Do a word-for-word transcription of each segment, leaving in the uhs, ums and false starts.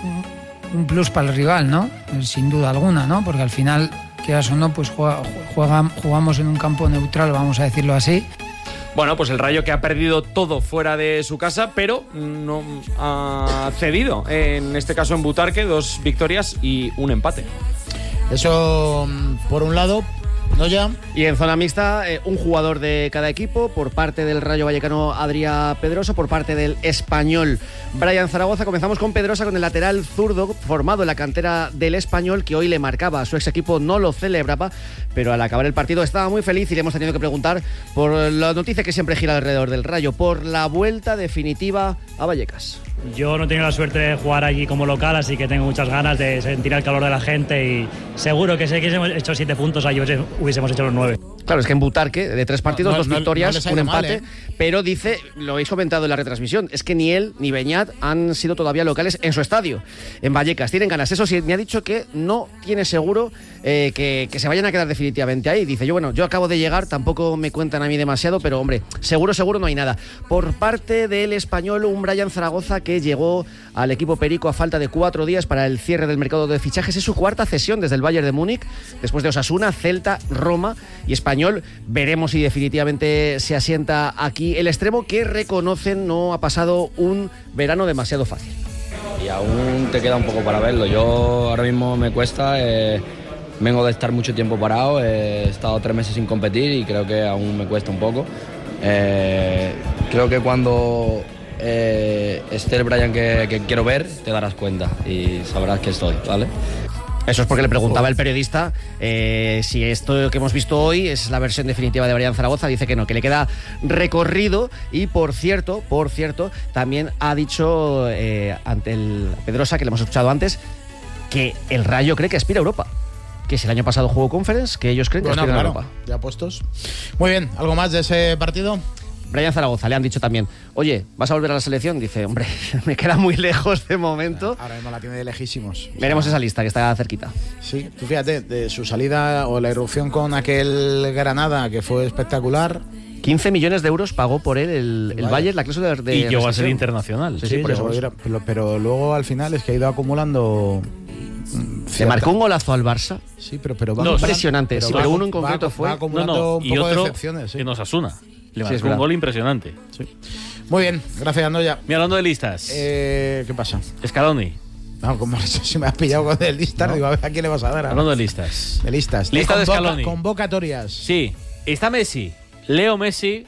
un plus para el rival, ¿no? Sin duda alguna, ¿no? Porque al final, quieras o no, pues juega, juega, jugamos en un campo neutral, vamos a decirlo así. Bueno, pues el Rayo que ha perdido todo fuera de su casa, pero no ha cedido. En este caso en Butarque, dos victorias y un empate. Eso por un lado. ¿No ya? Y en zona mixta, eh, un jugador de cada equipo. Por parte del Rayo Vallecano, Adrià Pedrosa. Por parte del Español, Brian Zaragoza. Comenzamos con Pedrosa, con el lateral zurdo formado en la cantera del Español, que hoy le marcaba a su ex equipo, no lo celebraba, pero al acabar el partido estaba muy feliz y le hemos tenido que preguntar por la noticia que siempre gira alrededor del Rayo, por la vuelta definitiva a Vallecas. Yo no he tenido la suerte de jugar allí como local, así que tengo muchas ganas de sentir el calor de la gente y seguro que si hubiésemos hecho siete puntos allí hubiésemos hecho los nueve. Claro, es que en Butarque, de tres partidos, no, no, dos no, victorias, no un empate, mal, ¿eh? Pero dice, lo habéis comentado en la retransmisión, es que ni él ni Beñat han sido todavía locales en su estadio, en Vallecas. Tienen ganas. Eso sí, me ha dicho que no tiene seguro eh, que, que se vayan a quedar definitivamente ahí. Dice, yo bueno, yo acabo de llegar, tampoco me cuentan a mí demasiado, pero hombre, seguro, seguro no hay nada. Por parte del Español, un Brian Zaragoza que llegó al equipo perico a falta de cuatro días para el cierre del mercado de fichajes. Es su cuarta cesión desde el Bayern de Múnich, después de Osasuna, Celta, Roma y Español. Veremos si definitivamente se asienta aquí el extremo, que reconocen no ha pasado un verano demasiado fácil. Y aún te queda un poco para verlo. Yo ahora mismo me cuesta, eh, vengo de estar mucho tiempo parado, eh, he estado tres meses sin competir y creo que aún me cuesta un poco. Eh, creo que cuando eh, esté el Brian que, que quiero ver, te darás cuenta y sabrás que estoy, ¿vale? Eso es porque le preguntaba el periodista eh, si esto que hemos visto hoy es la versión definitiva de Brian Zaragoza. Dice que no, que le queda recorrido. Y por cierto, por cierto, también ha dicho eh, ante el Pedrosa, que le hemos escuchado antes, que el Rayo cree que aspira a Europa. Que si el año pasado jugó Conference, que ellos creen que bueno, aspira claro, a Europa. Ya puestos. Muy bien, ¿algo más de ese partido? Brian Zaragoza, le han dicho también, oye, ¿vas a volver a la selección? Dice, hombre, me queda muy lejos de momento. Ahora mismo la tiene de lejísimos. Veremos o sea, esa lista que está cerquita. Sí, tú fíjate, de su salida o la irrupción con aquel Granada, que fue espectacular. quince millones de euros pagó por él el, el Bayern, la cláusula de... Y llegó a ser internacional. Sí, sí, sí, por eso. Era, pero, pero luego al final es que ha ido acumulando... Se ¿Le marcó un golazo al Barça? Sí, pero, pero va no, impresionante, pero sí, va, pero uno en concreto va, fue... Va acumulando no, no, un y poco otro de decepciones. Sí. En Osasuna. Le marcó sí, un gol impresionante. Sí. Muy bien, gracias, Andoya. Mira, hablando de listas. Eh, ¿Qué pasa? Scaloni. No, como eso, si me has pillado con el listas, no. Digo, a ver a quién le vas a dar. Hablando de listas. De listas. Lista de, convoca, Scaloni. Convocatorias. Sí, está Messi. Leo Messi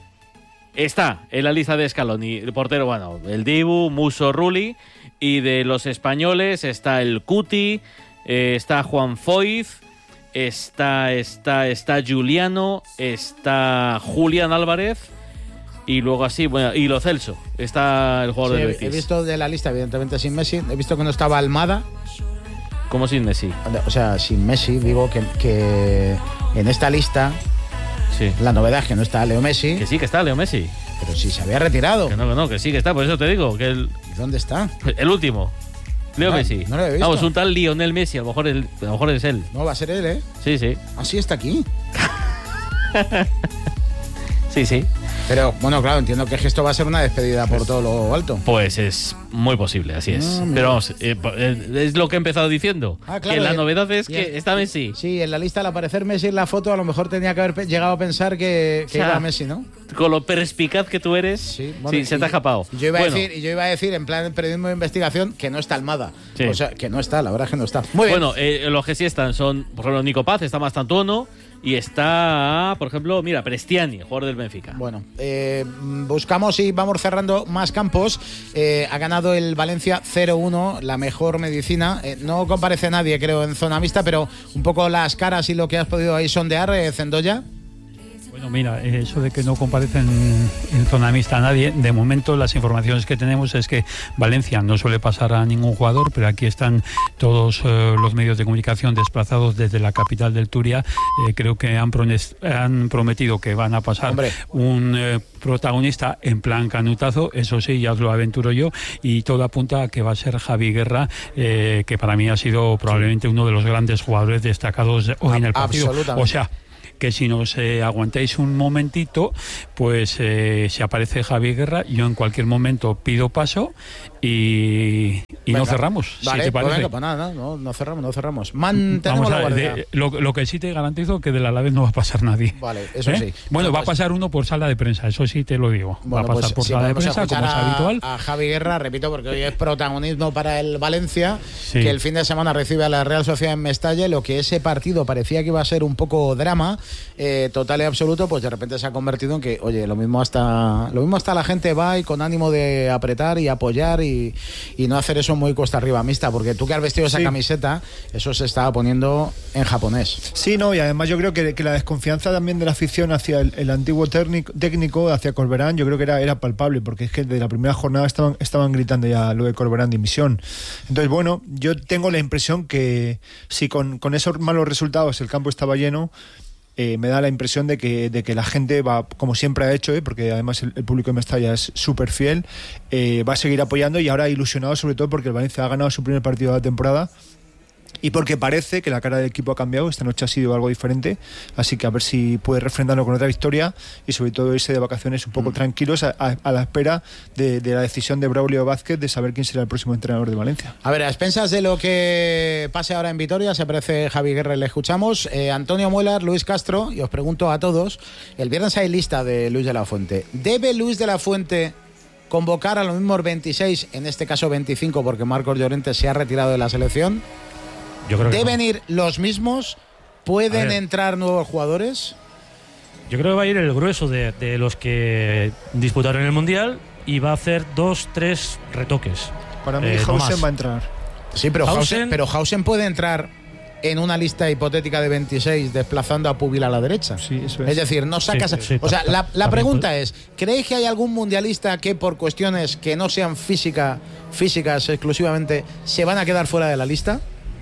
está en la lista de Scaloni. El portero, bueno, el Dibu, Musso, Rulli. Y de los españoles está el Cuti, eh, está Juan Foyth, está, está, está Juliano, está Julián Álvarez y luego así, bueno, y Lo Celso, está el jugador sí, del Betis. He visto de la lista, evidentemente sin Messi, he visto que no estaba Almada. ¿Cómo sin Messi? O sea, sin Messi, digo que, que en esta lista sí. La novedad es que no está Leo Messi. Que sí, que está Leo Messi. Pero si se había retirado. Que no, que no, que sí, que está, por eso te digo. Que el, ¿Dónde está? El último. Leo no, Messi. No lo he visto. Vamos, un tal Lionel Messi, a lo mejor, el, a lo mejor es él. No, va a ser él, ¿eh? Sí, sí. Ah, sí, está aquí. Sí, sí. Pero, bueno, claro, entiendo que esto va a ser una despedida por todo lo alto. Pues es muy posible, así es. No, pero vamos, eh, es lo que he empezado diciendo. Ah, claro, que la novedad es que el, está Messi. Sí, en la lista al aparecer Messi en la foto, a lo mejor tenía que haber llegado a pensar que, que o sea, iba Messi, ¿no? Con lo perspicaz que tú eres, sí, bueno, sí se te ha escapado. Y yo, iba bueno. a decir, y yo iba a decir, en plan de periodismo de investigación, que no está Almada. Sí. O sea, que no está, la verdad es que no está. Muy bien. Bueno, eh, los que sí están son, por ejemplo, Nico Paz, está Mastantuono. Y está, por ejemplo, mira, Prestiani, jugador del Benfica. Bueno, eh, buscamos y vamos cerrando más campos. Eh, ha ganado el Valencia cero uno, la mejor medicina. Eh, no comparece nadie, creo, en zona mixta, pero un poco las caras y lo que has podido ahí sondear, eh, Zendoya. Bueno, mira, eso de que no comparecen en zona mixta a nadie, de momento las informaciones que tenemos es que Valencia no suele pasar a ningún jugador, pero aquí están todos eh, los medios de comunicación desplazados desde la capital del Turia. Eh, creo que han, prones, han prometido que van a pasar Hombre. un eh, protagonista en plan canutazo, eso sí, ya os lo aventuro yo, y todo apunta a que va a ser Javi Guerra, eh, que para mí ha sido probablemente uno de los grandes jugadores destacados hoy en el partido. O sea, que si nos eh, aguantáis un momentito, pues eh, si aparece Javi Guerra, yo en cualquier momento pido paso y, Y venga. no cerramos, Vale, si te parece. pues venga, pues nada, no, no cerramos, no cerramos. Mantenemos Vamos a la ver, guardia. de- lo, lo que sí te garantizo que del Alavés no va a pasar nadie. Vale, eso ¿Eh? sí. Bueno, va a pues- pasar uno por sala de prensa, eso sí te lo digo. Bueno, va a pasar pues, por si sala de podemos prensa, escuchar como es a- habitual. A Javi Guerra, repito, porque hoy es protagonismo para el Valencia, Sí. que el fin de semana recibe a la Real Sociedad en Mestalla, lo que ese partido parecía que iba a ser un poco drama, eh, total y absoluto, pues de repente se ha convertido en que, oye, lo mismo hasta lo mismo hasta la gente va y con ánimo de apretar y apoyar y, y no hacer eso muy costa arriba mixta, porque tú que has vestido esa Sí. camiseta, eso se estaba poniendo en japonés. Sí, no, y además yo creo que, que la desconfianza también de la afición hacia el, el antiguo técnico, técnico, hacia Corberán, yo creo que era, era palpable, porque es que de la primera jornada estaban, estaban gritando ya lo de Corberán dimisión. Entonces, bueno, yo tengo la impresión que si con, con esos malos resultados el campo estaba lleno, eh, me da la impresión de que, de que la gente va, como siempre ha hecho, eh, porque además el, el público de Mestalla es súper fiel, eh, va a seguir apoyando y ahora ilusionado sobre todo porque el Valencia ha ganado su primer partido de la temporada. Y porque parece que la cara del equipo ha cambiado, esta noche ha sido algo diferente, así que a ver si puede refrendarlo con otra victoria y sobre todo irse de vacaciones un poco mm. tranquilos a, a, a la espera de, de la decisión de Braulio Vázquez de saber quién será el próximo entrenador de Valencia. A ver, a expensas de lo que pase ahora en Vitoria, se parece Javi Guerra y le escuchamos. Eh, Antonio Muelar, Luis Castro, y os pregunto a todos, el viernes hay lista de Luis de la Fuente. ¿Debe Luis de la Fuente convocar a los mismos veintiséis, en este caso veinticinco, porque Marcos Llorente se ha retirado de la selección? Yo creo que ¿Deben no. ir los mismos? ¿Pueden entrar nuevos jugadores? Yo creo que va a ir el grueso de, de los que disputaron el Mundial y va a hacer dos, tres retoques. Para mí, eh, Hausen no va a entrar. Sí, pero Hausen, Hausen, pero Hausen puede entrar en una lista hipotética de veintiséis desplazando a Pubil a la derecha. Sí, eso es. Es decir, no sacas... Sí, sí, o sea, la, la pregunta puede. es, ¿creéis que hay algún mundialista que por cuestiones que no sean física, físicas exclusivamente se van a quedar fuera de la lista?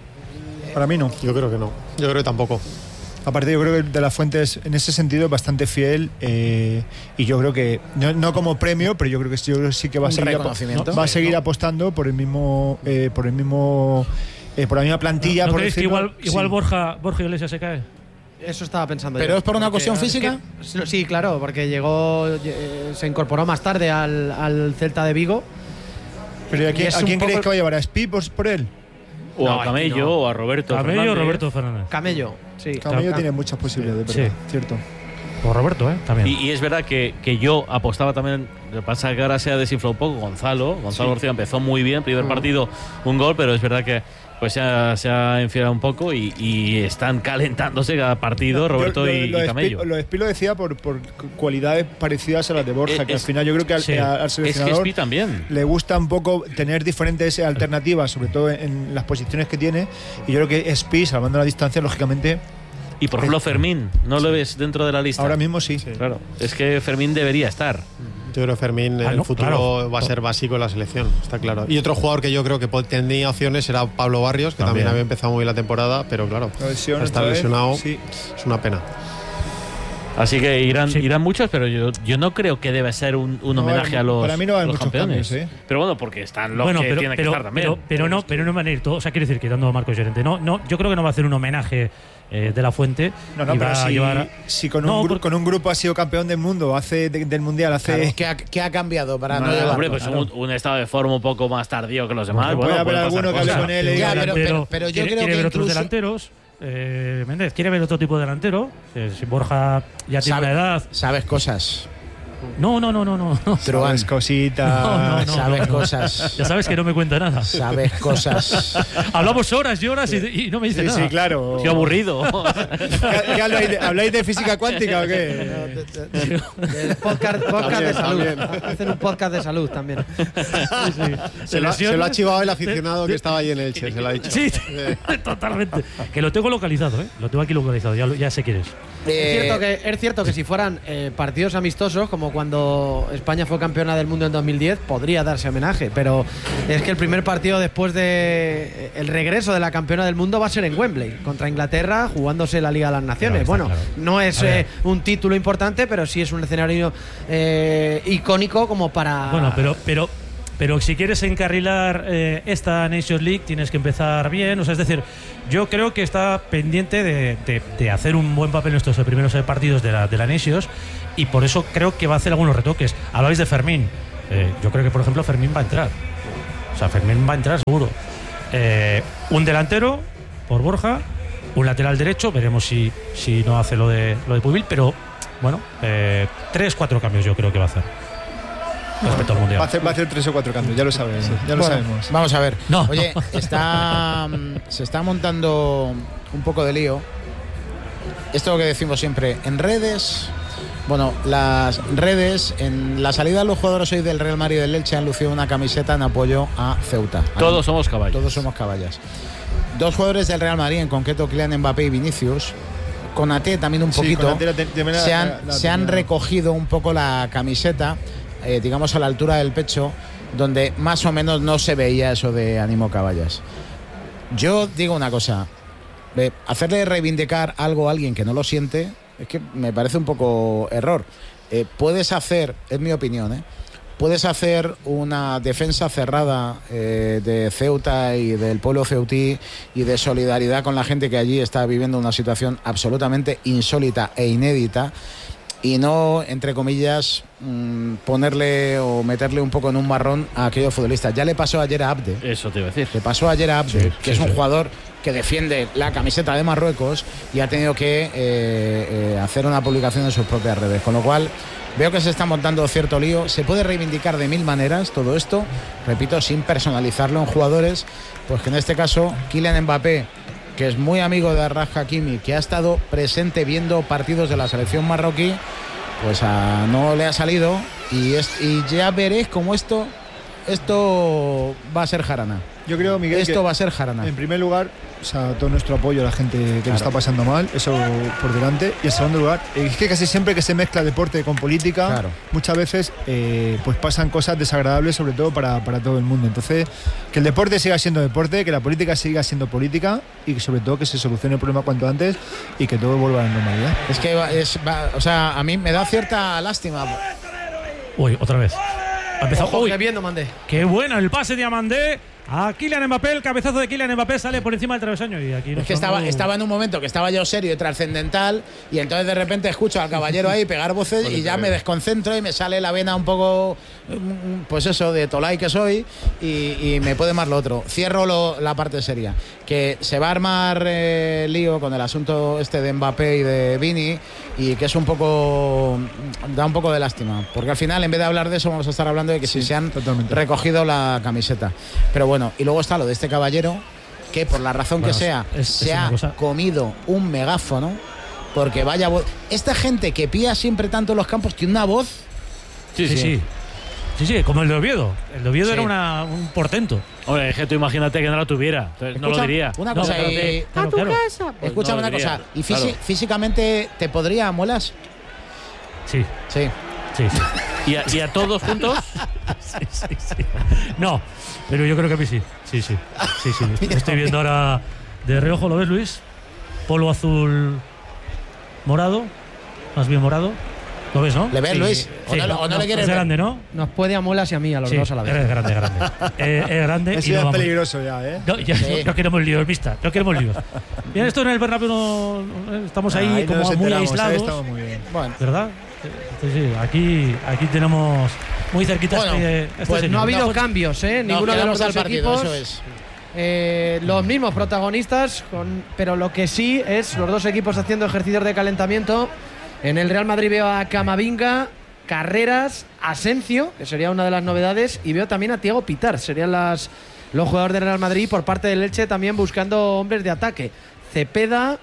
Para mí no. Yo creo que no. Yo creo que tampoco. Aparte, yo creo que De la Fuente es, en ese sentido, bastante fiel eh, y yo creo que, no, no como premio, pero yo creo que sí, yo creo que sí que va a Un seguir, reconocimiento. va a Sí, seguir ¿no? apostando por el mismo, eh, por el mismo, eh, por la misma plantilla. ¿No por creéis que decirlo? igual, igual Sí. Borja, Borja Iglesias se cae? Eso estaba pensando ¿Pero yo. es por una Porque- cuestión es física? que- sí, claro, porque llegó, eh, se incorporó más tarde al, al Celta de Vigo. Pero ¿a quién, es ¿a un quién poco- creéis que va a llevar? ¿A Spi por, por él? O No, a Camello, no. o a Roberto Camello o Fernández. Roberto Fernández. Camello, sí. Camello Cam- tiene muchas posibilidades, Sí. ¿verdad? Cierto. O Roberto, ¿eh? También. Y, y es verdad que, que yo apostaba también, lo que pasa es que ahora se ha desinflado un poco Gonzalo. Gonzalo García empezó muy bien, primer partido un gol, pero es verdad que pues se ha, se ha enfriado un poco y, y están calentándose cada partido Roberto Yo- y, lo, y de Camello. Spi, lo de Spi lo decía por, por cualidades parecidas a las de Borja, Eh, que al es- final yo creo que al, sí. a- al Es que seleccionador Spi también. le gusta un poco tener diferentes alternativas, sobre todo en las posiciones que tiene, y yo creo que Spi, salvando la distancia, lógicamente, Y por ejemplo Fermín, ¿no lo ves dentro de la lista? ahora mismo sí. Claro, es que Fermín debería estar. Yo creo que Fermín en Ah, el no, futuro claro. va a ser básico en la selección, está claro. Y otro jugador que yo creo que po- tenía opciones era Pablo Barrios, que también, También. había empezado muy bien la temporada, pero claro, La lesión está otra vez, lesionado, sí. es una pena. Así que irán, Sí. irán muchos, pero yo, yo no creo que debe ser un, un No va a homenaje haber- a los, para mí no va a haber los muchos campeones. cambios, ¿eh? Pero bueno, porque están los bueno, que pero, tienen pero, que estar también. pero, pero no, pero no van a ir todos. O sea, quiero decir, quitando a Marcos Llorente. No, no, yo creo que no va a hacer un homenaje eh, de la Fuente. No, no, y pero va a si, llevar a- si con, No, un gru- porque- con un grupo ha sido campeón del mundo, hace de- del mundial, hace. Claro, ¿qué, ha, qué ha cambiado para no, No, llevarlo? hombre, pues Claro. un, un estado de forma un poco más tardío que los demás. Puede bueno, haber pueden alguno pasar que hable cosas. con él y Ya, diga, pero- pero- pero yo quiere, creo quiere que ver otros incluso- delanteros. Eh, Méndez quiere ver otro tipo de delantero. Eh, si Borja ya tiene Sabe- una edad. Sabes cosas. No, no, no, no, no. no. Truán, Sabes cositas. No, no, no, sabes no, no. cosas. Ya sabes que no me cuenta nada. Sabes cosas. Hablamos horas y horas y, y no me dice Sí, nada. sí, claro. Qué aburrido. ¿Qué, qué habláis, de, ¿Habláis de física cuántica o qué? El podcast, podcast También, de salud. también. Hacen un podcast de salud también. Se lo, ha- se lo ha chivado el aficionado que estaba ahí en Elche, se lo ha dicho. Sí, totalmente. Que lo tengo localizado, ¿eh? Lo tengo aquí localizado, ya, lo- ya sé quién es. Es, Eh, cierto que, es cierto que si fueran eh, partidos amistosos, como cuando España fue campeona del mundo en dos mil diez, podría darse homenaje, pero es que el primer partido después de el regreso de la campeona del mundo va a ser en Wembley, contra Inglaterra, jugándose la Liga de las Naciones. Claro, bueno, está claro. no es A ver. eh, un título importante, pero sí es un escenario eh, icónico como para... Bueno, pero, pero, pero si quieres encarrilar eh, esta Nations League, tienes que empezar bien. O sea, es decir, yo creo que está pendiente de, de- de hacer un buen papel en estos primeros eh, partidos de la, de la Nations y por eso creo que va a hacer algunos retoques. Hablabais de Fermín. Eh, yo creo que, por ejemplo, Fermín va a entrar. O sea, Fermín va a entrar seguro. Eh, un delantero por Borja, un lateral derecho, veremos si, si no hace lo de lo de Pubil, pero bueno, eh, tres, cuatro cambios yo creo que va a hacer respecto al Mundial. Va a hacer, va a hacer tres o cuatro cambios, ya lo sabemos. Ya lo Bueno, sabemos. Vamos a ver. No. Oye, está, se está montando un poco de lío. Esto es lo que decimos siempre. En redes, bueno, las redes, en la salida de los jugadores hoy del Real Madrid y del Elche han lucido una camiseta en apoyo a Ceuta. Todos somos caballos. Todos somos caballas. Dos jugadores del Real Madrid, en concreto Kylian Mbappé y Vinicius, Konaté también un Sí, poquito, Konaté la te- también la- se han, la- la se han tenía. recogido un poco la camiseta, eh, digamos a la altura del pecho, donde más o menos no se veía eso de ánimo caballas. Yo digo una cosa, eh, hacerle reivindicar algo a alguien que no lo siente, es que me parece un poco error. Eh, puedes hacer, es mi opinión, ¿eh? Puedes hacer una defensa cerrada eh, de Ceuta y del pueblo ceutí y de solidaridad con la gente que allí está viviendo una situación absolutamente insólita e inédita, y no, entre comillas, mmm, ponerle o meterle un poco en un marrón a aquellos futbolistas. Ya le pasó ayer a Abde. Eso te iba a decir. Le pasó ayer a Abde, Sí, que sí, es un sí. jugador que defiende la camiseta de Marruecos y ha tenido que eh, eh, hacer una publicación en sus propias redes. Con lo cual, veo que se está montando cierto lío. Se puede reivindicar de mil maneras todo esto, repito, sin personalizarlo en jugadores, pues que en este caso Kylian Mbappé, que es muy amigo de Achraf Hakimi, que ha estado presente viendo partidos de la selección marroquí, pues a, no le ha salido, y, es, y ya veréis cómo esto, esto va a ser jarana. Yo creo, Miguel, esto que va a ser jarana. En primer lugar, o sea, todo nuestro apoyo a la gente que Claro. lo está pasando mal, eso por delante. Y en segundo lugar, es que casi siempre que se mezcla deporte con política, Claro. muchas veces eh, pues pasan cosas desagradables, sobre todo para, para todo el mundo. Entonces, que el deporte siga siendo deporte, que la política siga siendo política, y que sobre todo que se solucione el problema cuanto antes y que todo vuelva a la normalidad. Es que va- es, va- o sea, a mí me da cierta lástima. Uy, otra vez. Ha empezado. Ojo, Uy, que bien, Mandé. qué bueno el pase de Amandé a Kylian Mbappé. El cabezazo de Kylian Mbappé sale por encima del travesaño y aquí no Es que son- estaba, estaba en un momento que estaba yo serio y trascendental, y entonces de repente escucho al caballero ahí pegar voces y ya me desconcentro y me sale la vena un poco, mm, pues eso, de tolai que soy, y, y me puede más lo otro. Cierro lo- la parte seria, que se va a armar eh, lío con el asunto este de Mbappé y de Vini, y que es un poco, da un poco de lástima, porque al final en vez de hablar de eso vamos a estar hablando de que si se han recogido la camiseta. Pero bueno, y luego está lo de este caballero, que por la razón Bueno, que sea es- es se una ha cosa- comido un megáfono, porque vaya voz. Esta gente que pía siempre tanto en los campos tiene una voz. Sí, sí, sí. Sí, sí, como el de Oviedo. El de Oviedo Sí. era una, un portento. Hombre, es que tú imagínate que no la tuviera. Entonces no lo Escucha, diría. Una No, cosa, pero y- te- Claro, claro. Pues escúchame no una lo diría, cosa, ¿y fisi- claro. físicamente te podría muelas? Sí, Sí. sí, sí. ¿Y a, y a todos juntos? sí, sí, sí. No, pero yo creo que a mí sí. Sí, sí. Sí, sí. Estoy, estoy viendo ahora de reojo, ¿lo ves, Luis? Polo azul morado. Más bien morado. ¿Lo ves, no? ¿Le ves, Sí. Luis? ¿O Sí. no, lo- o no le quieres Es ver? grande, ¿no? Nos puede a muelas y a mí, a los Sí, dos a la vez. es grande, grande. Eh, es grande. Eso y ya no es vamos- peligroso ya, ¿eh? No, ya, Sí. no, no queremos líos, vista. No queremos líos. Bien, esto en el Bernabéu no, no- estamos ahí Ahí no como nos muy enteramos, ¿eh? aislados. Estamos muy bien. Bueno, ¿Verdad? Sí, sí, aquí, aquí tenemos muy cerquita Bueno, este, este pues señor. No ha habido No, cambios, ¿eh? nos Ninguno de los quedamos al dos partido, equipos. eso es. Eh, los mismos protagonistas, con, pero lo que sí es los dos equipos haciendo ejercicios de calentamiento. En el Real Madrid veo a Camavinga, Carreras, Asencio, que sería una de las novedades, y veo también a Thiago Pitar, serían las, los jugadores del Real Madrid. Por parte del Elche también buscando hombres de ataque. Cepeda,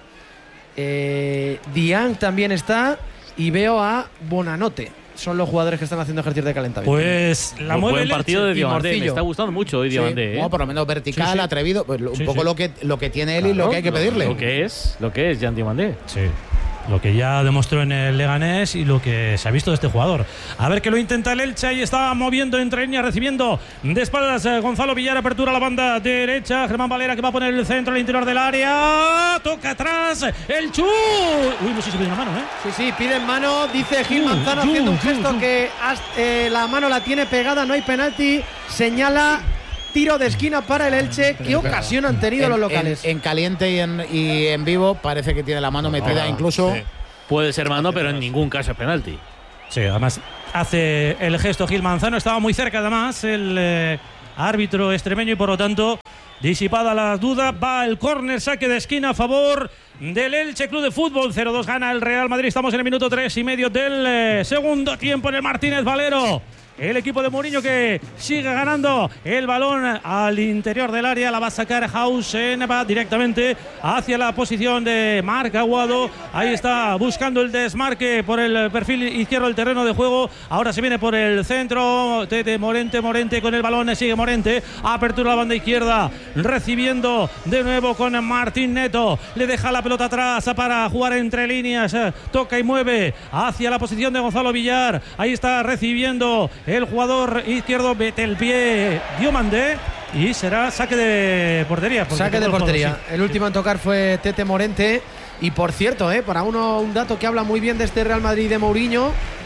eh, Diang también está, y veo a Bonanote. Son los jugadores que están haciendo ejercicios de calentamiento. Pues la Un mueve buen el partido de Elche. Diamandé. Me Morcillo. está gustando mucho hoy sí. Diamandé. ¿eh? No, por lo menos vertical, Sí, sí. atrevido, pues, un Sí, poco sí. Lo, que, lo que tiene él y lo Claro, que hay que pedirle. Lo que es, lo que es Jan Diamandé. Sí. Lo que ya demostró en el Leganés y lo que se ha visto de este jugador. A ver que lo intenta el Elche. Ahí está moviendo entre líneas, recibiendo de espaldas eh, Gonzalo Villar. Apertura a la banda derecha. Germán Valera que va a poner el centro al interior del área. Toca atrás. El Chu. Uy, no sé si pide una mano, ¿eh? Sí, sí, piden mano, dice Gil Yu, Manzano yu, haciendo un yu, gesto yu. que has- eh, la mano la tiene pegada, no hay penalti, señala tiro de esquina para el Elche. ¿Qué ocasión han tenido En- los locales? En, en caliente y en, y en vivo parece que tiene la mano metida, Ah, incluso. sí. Puede ser mano, pero en ningún caso es penalti. Sí, además hace el gesto Gil Manzano. Estaba muy cerca, además, el, eh, árbitro extremeño y por lo tanto disipada la duda, va el córner, saque de esquina a favor del Elche Club de Fútbol. cero dos gana el Real Madrid. Estamos en el minuto tres y medio del eh, segundo tiempo en el Martínez Valero. El equipo de Mourinho que sigue ganando el balón al interior del área. La va a sacar Hausen, va directamente hacia la posición de Marc Aguado. Ahí está buscando el desmarque por el perfil izquierdo del terreno de juego. Ahora se viene por el centro. Tete Morente, Morente con el balón. Sigue Morente. Apertura la banda izquierda. Recibiendo de nuevo con Martín Neto. Le deja la pelota atrás para jugar entre líneas. Toca y mueve hacia la posición de Gonzalo Villar. Ahí está recibiendo el jugador izquierdo, mete el pie Diomandé y será saque de portería. Saque de portería. Juegos, sí. El último en tocar fue Tete Morente. Y por cierto, eh, para uno un dato que habla muy bien de este Real Madrid de Mourinho,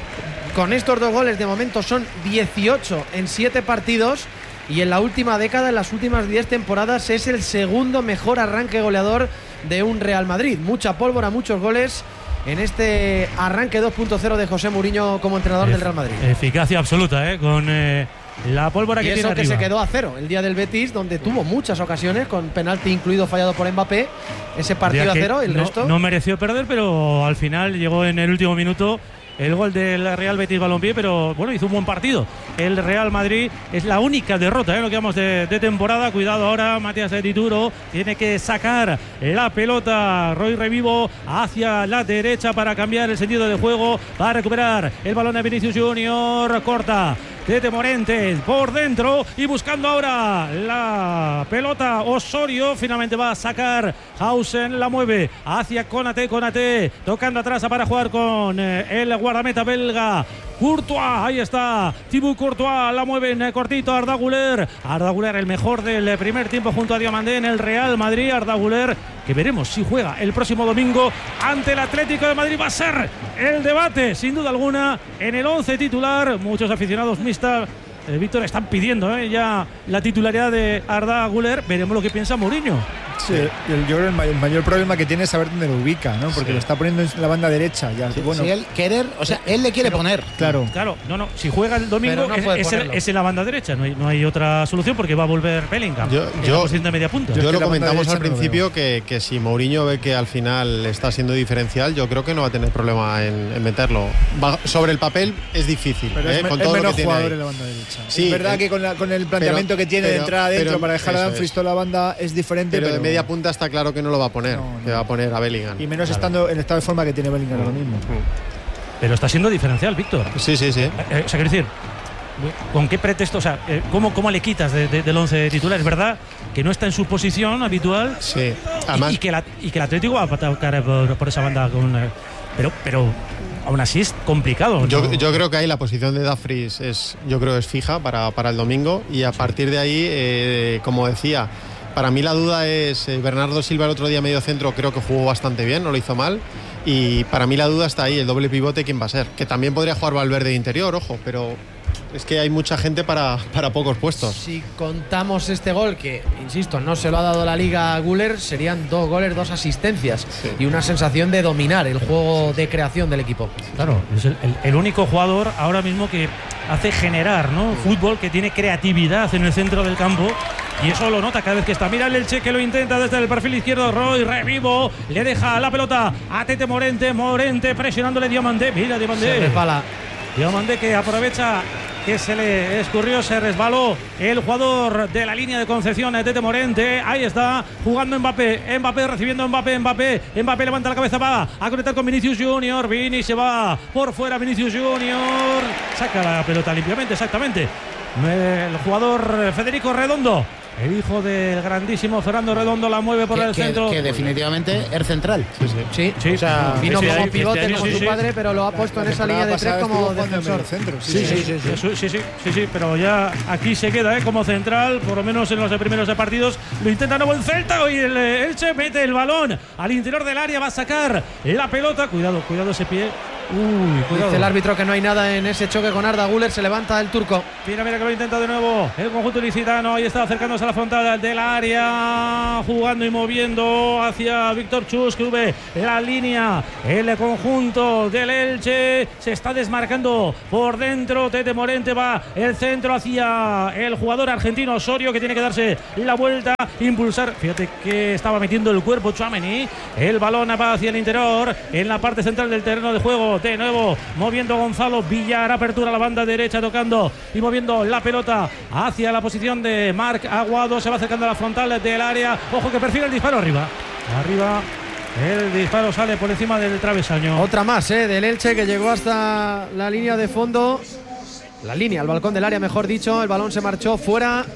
con estos dos goles de momento son dieciocho en siete partidos y en la última década, en las últimas diez temporadas, es el segundo mejor arranque goleador de un Real Madrid. Mucha pólvora, muchos goles en este arranque dos punto cero de José Mourinho como entrenador Ef- del Real Madrid. Eficacia absoluta, ¿eh? Con eh, la pólvora y que eso tiene que arriba. se quedó a cero el día del Betis, donde tuvo muchas ocasiones, con penalti incluido fallado por Mbappé. Ese partido a cero, el no, resto. No mereció perder, pero al final llegó en el último minuto el gol del Real Betis Balompié, pero bueno, hizo un buen partido. El Real Madrid es la única derrota, ¿eh? Lo que vamos de, de temporada. Cuidado ahora, Matías de Tituro tiene que sacar la pelota. Roy Revivo hacia la derecha para cambiar el sentido de juego, va a recuperar el balón de Vinicius Junior, corta Tete Morente por dentro y buscando ahora la pelota Osorio. Finalmente va a sacar Hausen, la mueve hacia Konaté, Konaté tocando atrás para jugar con eh, el guardameta belga Courtois. Ahí está Thibaut Courtois, la mueve en cortito Arda Güler. Arda Güler, el mejor del primer tiempo junto a Diomandé en el Real Madrid. Arda Güler, que veremos si juega el próximo domingo ante el Atlético de Madrid. Va a ser el debate, sin duda alguna, en el once titular. Muchos aficionados mixtas, eh, Víctor, están pidiendo eh, ya la titularidad de Arda Güler. Veremos lo que piensa Mourinho. Sí, el, yo creo que el mayor, el mayor problema que tiene es saber dónde lo ubica, ¿no? Porque sí. Lo está poniendo en la banda derecha. Ya, sí, bueno. Si él querer, o sea, él le quiere pero, poner. Claro. Claro, no, no. Si juega el domingo no es, es, el, es en la banda derecha. No hay, no hay otra solución porque va a volver Bellingham. Yo, en yo, la posición de media punta. Yo, yo lo comentamos al no principio que, que si Mourinho ve que al final está siendo diferencial, yo creo que no va a tener problema en, en meterlo. Va, sobre el papel es difícil, pero eh, es, con es todo menos lo que jugador tiene en la banda derecha. Sí, es verdad eh, que con, la, con el planteamiento pero, que tiene pero, de entrar adentro pero, para dejar a Dumfries toda la banda es diferente. Pero, pero de media punta está claro que no lo va a poner, no, no. que va a poner a Bellingham. Y menos claro. estando en el estado de forma que tiene Bellingham ahora mismo. Pero está siendo diferencial, Víctor. Sí, sí, sí. Eh, eh, o sea, quiero decir, ¿con qué pretexto? O sea, eh, ¿cómo, ¿cómo le quitas de, de, del once titular? Es verdad que no está en su posición habitual. Sí. Además, y, y, que la, y que el Atlético va a atacar por, por esa banda con. Eh, pero, pero aún así es complicado. Yo, ¿no? yo creo que ahí la posición de Dumfries es, yo creo es fija para, para el domingo y a partir de ahí, eh, como decía, para mí la duda es eh, Bernardo Silva el otro día medio centro, creo que jugó bastante bien, no lo hizo mal. Y para mí la duda está ahí, el doble pivote, ¿quién va a ser? Que también podría jugar Valverde de interior, ojo, pero es que hay mucha gente para, para pocos puestos. Si contamos este gol, que insisto, no se lo ha dado la Liga a Güler, serían dos goles, dos asistencias sí. y una sensación de dominar el juego de creación del equipo. Claro, es el, el, el único jugador ahora mismo que hace generar, ¿no? Sí. Fútbol, que tiene creatividad en el centro del campo. Y eso lo nota cada vez que está. Mira el Elche que lo intenta desde el perfil izquierdo. Roy Revivo le deja la pelota a Tete Morente. Morente presionándole Diomandé. Mira Diomandé. Se resbala. Diomandé que aprovecha que se le escurrió, se resbaló el jugador de la línea de Concepción, Tete Morente. Ahí está jugando Mbappé. Mbappé recibiendo Mbappé. Mbappé. Mbappé levanta la cabeza, va a conectar con Vinicius Junior. Vini se va por fuera. Vinicius Junior saca la pelota limpiamente, exactamente. El jugador Federico Redondo, el hijo del grandísimo Fernando Redondo, la mueve por que, el que, centro. Que definitivamente es central. Sí, sí. sí, sí. O sea, vino este como año, pivote este año, como sí, su sí. padre, pero lo ha puesto la, en esa línea de tres como defensor. Centro. Sí, sí, sí, sí, sí, sí, sí, sí, sí, pero ya aquí se queda ¿eh? como central, por lo menos en los primeros de partidos. Lo intenta nuevo el Celta y el Elche mete el balón al interior del área, va a sacar la pelota. Cuidado, cuidado ese pie. Uy, cuidado. Dice el árbitro que no hay nada en ese choque con Arda Güler. Se levanta el turco. Mira, mira que lo intenta de nuevo el conjunto ilicitano. Ahí está acercándose a la frontal del área, jugando y moviendo hacia Víctor Chus, que sube la línea. El conjunto del Elche se está desmarcando por dentro. Tete Morente va el centro hacia el jugador argentino Osorio, que tiene que darse la vuelta, impulsar. Fíjate que estaba metiendo el cuerpo Tchouaméni. El balón va hacia el interior, en la parte central del terreno de juego. De nuevo moviendo Gonzalo Villar, apertura a la banda derecha, tocando y moviendo la pelota hacia la posición de Marc Aguado. Se va acercando a la frontal del área. Ojo que perfila el disparo arriba. Arriba. El disparo sale por encima del travesaño. Otra más, ¿eh? Del Elche, que llegó hasta la línea de fondo. La línea, el balcón del área, mejor dicho. El balón se marchó fuera.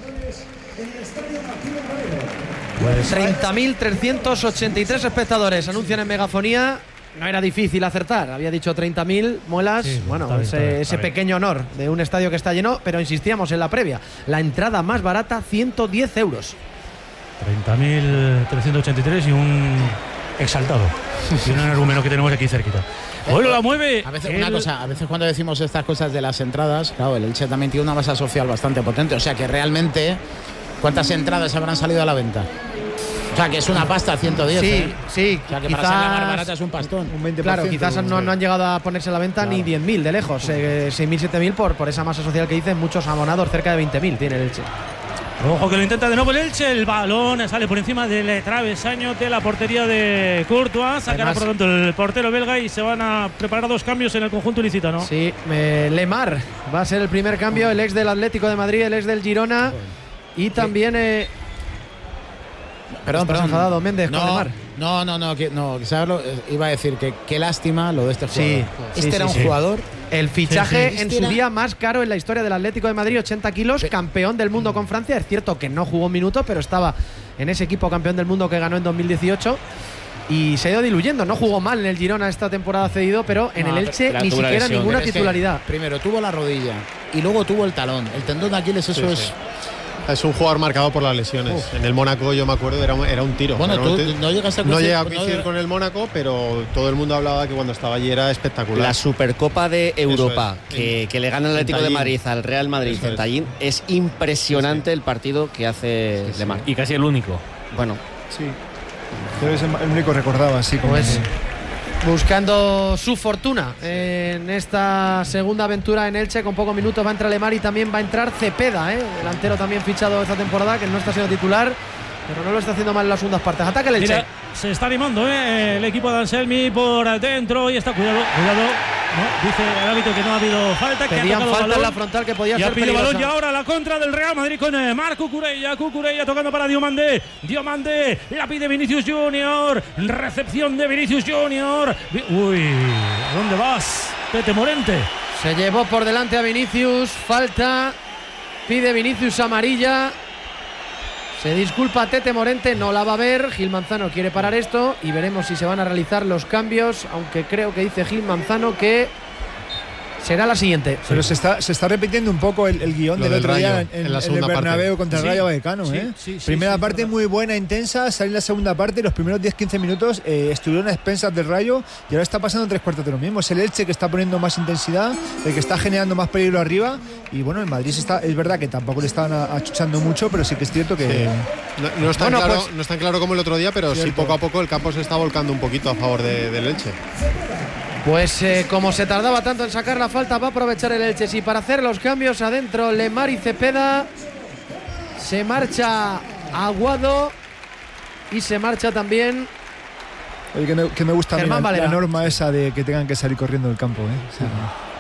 Pues treinta mil trescientos ochenta y tres espectadores anuncian en megafonía. No era difícil acertar, había dicho treinta mil muelas. Sí, bueno, bien, ese, bien, ese pequeño honor de un estadio que está lleno, pero insistíamos en la previa. La entrada más barata, ciento diez euros. treinta mil trescientos ochenta y tres y un exaltado. Y un argumento que tenemos aquí cerquita. Bueno, la mueve. A veces, el... una cosa, a veces cuando decimos estas cosas de las entradas, claro, el Elche también tiene una masa social bastante potente. O sea que realmente, ¿cuántas entradas habrán salido a la venta? O sea, que es una pasta, ciento diez. Sí, ¿eh? sí. O sea, que quizás, para ser la más barata es un pastón. Un veinte por ciento. Claro, quizás no, no han llegado a ponerse a la venta claro. ni diez mil de lejos. Eh, seis mil, siete mil por, por esa masa social que dicen muchos abonados, cerca de veinte mil tiene el Elche. Ojo que lo intenta de nuevo el Elche. El balón sale por encima del travesaño de la portería de Courtois. Sacará por lo tanto el portero belga y se van a preparar dos cambios en el conjunto ilicitano. Sí, eh, Lemar va a ser el primer cambio. El ex del Atlético de Madrid, el ex del Girona. Y también... Eh, Perdón, perdón. enfadado Méndez no, con Lemar. No, no, no, que, no ¿sabes lo? Iba a decir que qué lástima lo de este jugador. Sí, este sí, era sí, un sí. jugador. El fichaje sí, sí. en Este su era... día más caro en la historia del Atlético de Madrid, ochenta kilos, pero... campeón del mundo con Francia. Es cierto que no jugó un minuto, pero estaba en ese equipo campeón del mundo que ganó en dos mil dieciocho. Y se ha ido diluyendo. No jugó mal en el Girona esta temporada cedido, pero en no, el Elche ni siquiera lesión. ninguna pero titularidad. Es que primero tuvo la rodilla y luego tuvo el talón. El tendón de Aquiles, eso sí, es. Sí. Es un jugador marcado por las lesiones. Uf. En el Mónaco, yo me acuerdo, era un, era un tiro. Bueno, tú un no llegaste a No llegué a coincidir no... con el Mónaco, pero todo el mundo hablaba que cuando estaba allí era espectacular. La Supercopa de Europa, es. que, que le gana el Atlético de Madrid al Real Madrid en Tallín, es impresionante sí, sí. el partido que hace sí, sí. Lemar. Y casi el único. Bueno. Sí. Pero es el único recordaba, así como pues, buscando su fortuna en esta segunda aventura en Elche. Con pocos minutos va a entrar Lemar y también va a entrar Cepeda, ¿eh? delantero también fichado esta temporada, que no está siendo titular, pero no lo está haciendo mal en las segundas partes. Ataca el Elche. Mira, se está animando ¿eh? el equipo de Anselmi por dentro y está, cuidado, cuidado. No, dice el árbitro que no ha habido falta. Pedían que falta balón, en la frontal que podía ya ser pide peligrosa. balón y ahora la contra del Real Madrid con eh, Marc Cucurella. Cucurella tocando para Diomandé. Diomandé la pide Vinicius Junior. Recepción de Vinicius Junior. Uy, ¿a dónde vas? Tete Morente. Se llevó por delante a Vinicius. Falta. Pide Vinicius amarilla. Se disculpa Tete Morente, no la va a ver. Gil Manzano quiere parar esto y veremos si se van a realizar los cambios, aunque creo que dice Gil Manzano que será la siguiente. Pero se está, se está repitiendo un poco el, el guión del, del otro Rayo, día en, en, en el Bernabéu parte. contra el sí, Rayo Vallecano. Sí, ¿eh? sí, sí, Primera sí, parte sí, muy buena, intensa, salir la segunda parte, los primeros diez quince minutos eh, estuvieron a expensas del Rayo y ahora está pasando tres cuartos de lo mismo. Es el Elche que está poniendo más intensidad, el que está generando más peligro arriba y bueno, el Madrid se está, es verdad que tampoco le estaban achuchando mucho, pero sí que es cierto que... Sí. No, no, es tan bueno, claro, pues, no es tan claro como el otro día, pero cierto. sí poco a poco el campo se está volcando un poquito a favor de, del Elche. Pues eh, como se tardaba tanto en sacar la falta, va a aprovechar el Elche. Sí, para hacer los cambios adentro, Lemar y Cepeda. Se marcha Aguado y se marcha también. Oye, que, me, que me gusta Germán la, Valera. la norma esa de que tengan que salir corriendo del campo. ¿eh? O sea,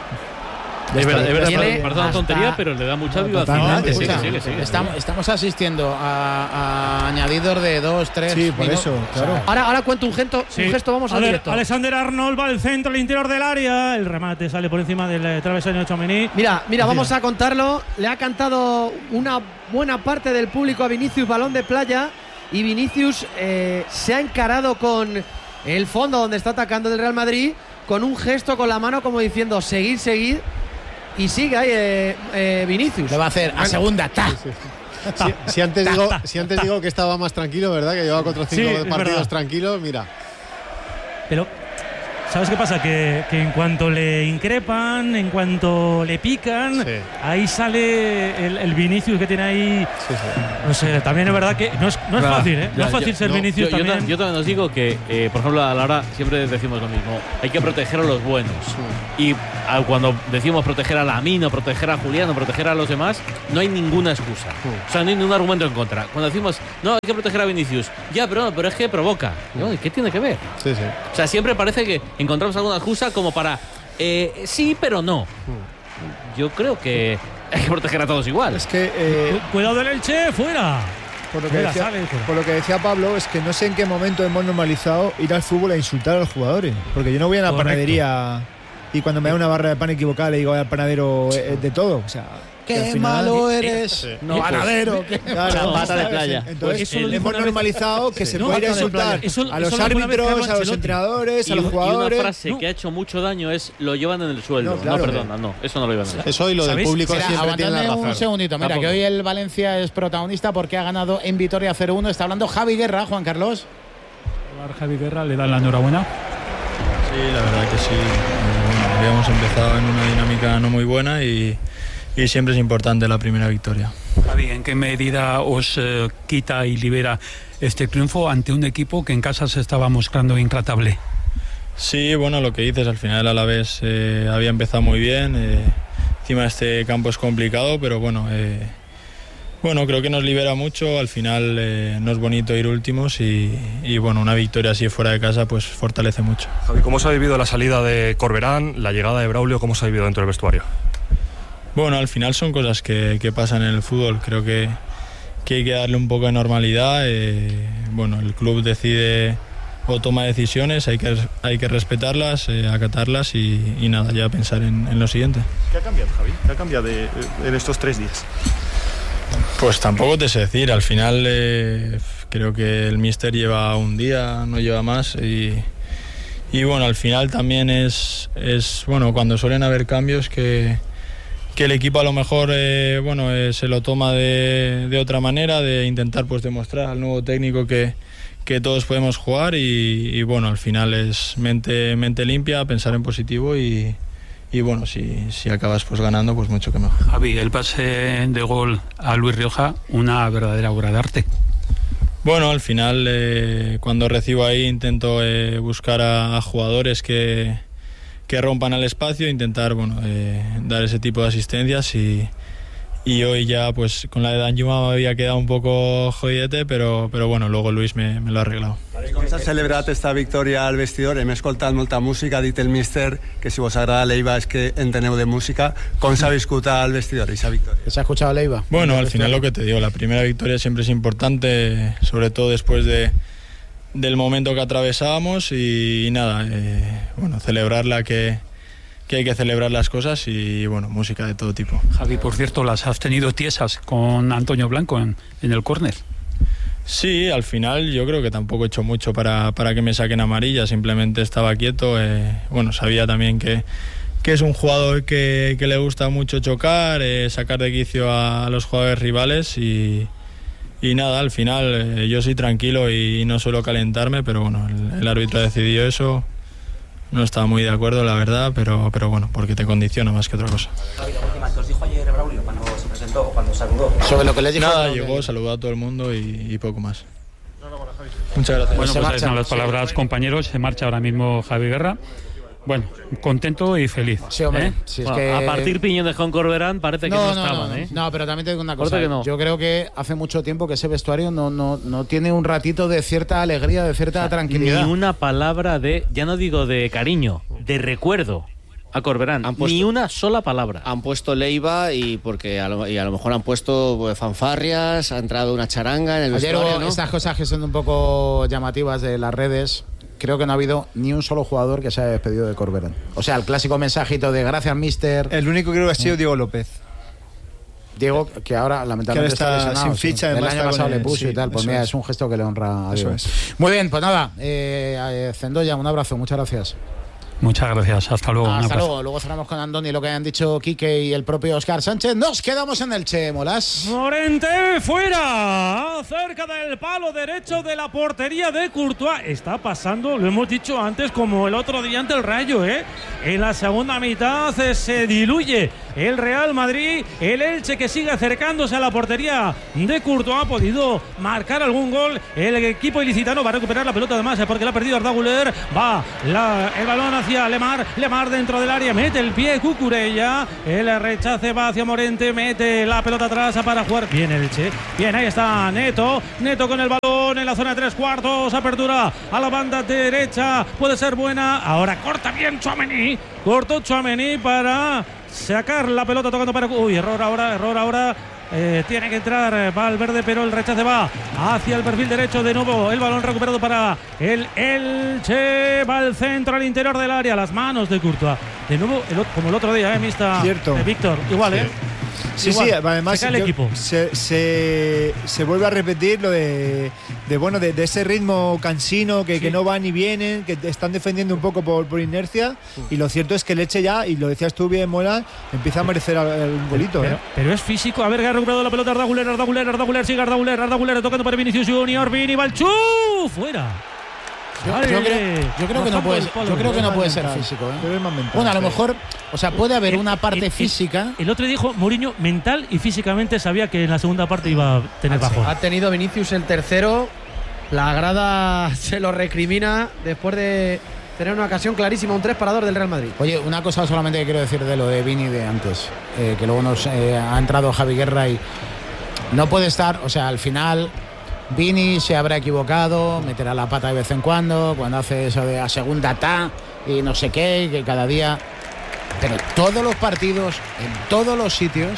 Es verdad, es verdad, Tiene parece una tontería, pero le da mucha vivacidad. Sí, sí, sí, sí. Estamos, estamos asistiendo a, a añadidos de dos, tres. Sí, por minutos. eso, claro. Ahora, ahora cuento un gesto, Sí. un gesto, vamos a al ver, directo. Alexander Arnold va al centro, al interior del área. El remate sale por encima del eh, travesaño de Tchouaméni. Mira, mira, vamos a contarlo. Le ha cantado una buena parte del público a Vinicius balón de playa y Vinicius eh, se ha encarado con el fondo donde está atacando el Real Madrid con un gesto con la mano como diciendo seguir, seguir. Y sigue ahí eh, eh, Vinicius. Le va a hacer a segunda, ta. Sí, sí. Si, si, antes ta, digo, ta, si antes ta. digo que estaba más tranquilo, ¿verdad? Que llevaba cuatro o cinco sí, partidos verdad. tranquilos, mira. Pero ¿sabes qué pasa? Que, que en cuanto le increpan, en cuanto le pican, sí. ahí sale el, el Vinicius que tiene ahí. Sí, sí. No sé, también es verdad que no es, no es claro, fácil, ¿eh? No ya, es fácil yo, ser no, Vinicius yo, también. Yo, yo también os digo que, eh, por ejemplo, a la hora siempre decimos lo mismo. Hay que proteger a los buenos. Sí. Y a, cuando decimos proteger a Lamine, o proteger a Julián, o proteger a los demás, no hay ninguna excusa. Sí. O sea, no hay ningún argumento en contra. Cuando decimos, no, hay que proteger a Vinicius. Ya, pero, pero es que provoca. ¿No? ¿Qué tiene que ver? Sí, sí. O sea, siempre parece que encontramos alguna excusa como para eh, sí, pero no. Yo creo que hay que proteger a todos igual. Es que eh, cuidado del Elche, fuera. Por lo, que decía, sale, por lo que decía Pablo, es que no sé en qué momento hemos normalizado ir al fútbol a insultar a los jugadores. Porque yo no voy a la Correcto. panadería y cuando me da una barra de pan equivocada le digo al panadero eh, de todo. O sea, ¡qué malo eres! Sí. No, panadero. Claro, pata de playa. Entonces, pues eso hemos normalizado que sí. se no, puede ir a insultar eso, a los árbitros, a los entrenadores, y, a los jugadores. Y una frase no. que ha hecho mucho daño es lo llevan en el sueldo. No, claro, no perdona, no, eso no lo llevan en el sueldo. Eso y lo del público Mira, siempre tiene la razón. un segundito, mira, Tampoco. que hoy el Valencia es protagonista porque ha ganado en Vitoria cero uno. Está hablando Javi Guerra, Juan Carlos. Javi Guerra, le dan la enhorabuena. Sí, la verdad que sí. Bueno, habíamos empezado en una dinámica no muy buena y Y siempre es importante la primera victoria. Javi, ¿en qué medida os eh, quita y libera este triunfo ante un equipo que en casa se estaba mostrando intratable? Sí, bueno, lo que dices, al final el Alavés eh, había empezado muy bien. Eh, encima este campo es complicado, pero bueno, eh, bueno, creo que nos libera mucho. Al final eh, no es bonito ir últimos y, y bueno, una victoria así fuera de casa pues fortalece mucho. Javi, ¿cómo se ha vivido la salida de Corberán, la llegada de Braulio? ¿Cómo se ha vivido dentro del vestuario? Bueno, al final son cosas que, que pasan en el fútbol. Creo que, que hay que darle un poco de normalidad. Eh, bueno, el club decide o toma decisiones, hay que, hay que respetarlas, eh, acatarlas y, y nada, ya pensar en, en lo siguiente. ¿Qué ha cambiado, Javi? ¿Qué ha cambiado de, en estos tres días? Pues tampoco te sé decir. Al final eh, creo que el míster lleva un día, no lleva más y, y bueno, al final también es, es bueno, cuando suelen haber cambios que que el equipo a lo mejor eh, bueno, eh, se lo toma de, de otra manera, de intentar pues demostrar al nuevo técnico que, que todos podemos jugar y, y bueno, al final es mente, mente limpia, pensar en positivo y, y bueno, si, si acabas pues ganando, pues mucho que mejor. Javi, el pase de gol a Luis Rioja, una verdadera obra de arte. Bueno, al final eh, cuando recibo ahí intento eh, buscar a, a jugadores que que rompan al espacio, intentar bueno, eh, dar ese tipo de asistencias y, y hoy ya pues con la de Danjuma me había quedado un poco jodidete, pero, però bueno, luego Luis me, me lo ha arreglado. Com s'ha celebrat esta victòria al vestidor? Hem escoltat molta música, ha dit el míster que si vos agrada Leiva és que enteneu de música. Com s'ha viscut al vestidor esa victoria? ¿Se ha escuchado Leiva? Bueno, al final lo que te digo, la primera victoria siempre es importante, sobre todo después de del momento que atravesábamos y, y nada, eh, bueno, celebrarla que, que hay que celebrar las cosas y bueno, música de todo tipo. Javi, por cierto, las has tenido tiesas con Antonio Blanco en, en el córner. Sí, al final yo creo que tampoco he hecho mucho para, para que me saquen amarilla, simplemente estaba quieto, eh, bueno, sabía también que, que es un jugador que, que le gusta mucho chocar, eh, sacar de quicio a, a los jugadores rivales y Y nada, al final eh, yo soy tranquilo y no suelo calentarme, pero bueno, el, el árbitro ha decidido eso. No estaba muy de acuerdo, la verdad, pero, pero bueno, porque te condiciona más que otra cosa. Javi, la última, ¿qué os dijo ayer Braulio cuando se presentó o cuando saludó? Sobre lo que les dijo. Nada, llegó, saludó a todo el mundo y, y poco más. Muchas gracias. Bueno, pues esas son las palabras, compañeros. Se marcha ahora mismo Javi Guerra. Bueno, contento y feliz. Sí, hombre. ¿Eh? Si es bueno, que... A partir Piñón de Juan Corberán parece que no, no, no estaban, no, ¿eh? No, pero también te digo una cosa. No. Yo creo que hace mucho tiempo que ese vestuario no, no, no tiene un ratito de cierta alegría, de cierta o sea, tranquilidad. Ni una palabra de, ya no digo de cariño, de recuerdo a Corberán. Puesto, ni una sola palabra. Han puesto Leiva y porque a lo, y a lo mejor han puesto pues, fanfarrias, ha entrado una charanga en el Ayer vestuario, hubo ¿no? estas cosas que son un poco llamativas de las redes. Creo que no ha habido ni un solo jugador que se haya despedido de Corberán. O sea, el clásico mensajito de gracias, mister. El único que creo que ha sido Diego López. Diego, que ahora lamentablemente que ahora está, está lesionado. sin ficha. Sí. El año pasado el, le puso sí, y tal. Pues mira, es. es un gesto que le honra a Dios. Eso es. Muy bien, pues nada, eh, Zendoya, un abrazo, muchas gracias. Muchas gracias, hasta luego. Hasta luego, luego cerramos con Andoni, lo que han dicho Quique y el propio Óscar Sánchez. Nos quedamos en el Che, Molas. Morente fuera, cerca del palo derecho de la portería de Courtois. Está pasando, lo hemos dicho antes, como el otro día ante el Rayo, ¿eh? En la segunda mitad se diluye el Real Madrid, el Elche que sigue acercándose a la portería de Courtois. Ha podido marcar algún gol el equipo ilicitano, va a recuperar la pelota además porque la ha perdido Arda Güler. Va la, el balón hacia Lemar, Lemar dentro del área, mete el pie Cucurella, el rechace va hacia Morente, mete la pelota atrás para jugar bien el Elche. Bien, ahí está Neto, Neto con el balón en la zona de tres cuartos, apertura a la banda derecha, puede ser buena, ahora corta bien Tchouaméni, cortó Tchouaméni para sacar la pelota tocando para... Uy, error ahora, error ahora. Eh, tiene que entrar Valverde, pero el rechace va hacia el perfil derecho de nuevo. El balón recuperado para el Elche. Va al centro, al interior del área. Las manos de Courtois. De nuevo, el, como el otro día, ¿eh? Mista, Cierto. Eh, Víctor. Igual, ¿eh? Sí, Igual. sí, además se, cae el equipo. Se, se, se vuelve a repetir lo de, de bueno de, de ese ritmo cansino que, sí. que no van ni vienen, que están defendiendo un poco por, por inercia, y lo cierto es que el Elche ya, y lo decías tú bien, Mola, empieza a merecer un golito. Pero, ¿eh? pero es físico. A ver, que ha recuperado la pelota Arda Güler, Arda Güler, Arda Güler, sigue Arda Güler, Arda Güler tocando para Vinicius Junior, Vini, Balchú, fuera. Yo, yo, creo, yo creo que no puede, yo creo que no puede ser físico, ¿eh? Bueno, a lo mejor, o sea, puede haber una parte el, física. El, el otro dijo Mourinho mental y físicamente sabía que en la segunda parte iba a tener bajón. Ha tenido Vinicius el tercero, la grada se lo recrimina después de tener una ocasión clarísima, un tres parador del Real Madrid. Oye, una cosa solamente que quiero decir de lo de Vini de antes, eh, que luego nos eh, ha entrado Javi Guerra y no puede estar, o sea, al final Vini se habrá equivocado, meterá la pata de vez en cuando, cuando hace eso de a segunda ta y no sé qué, que cada día... Pero todos los partidos, en todos los sitios,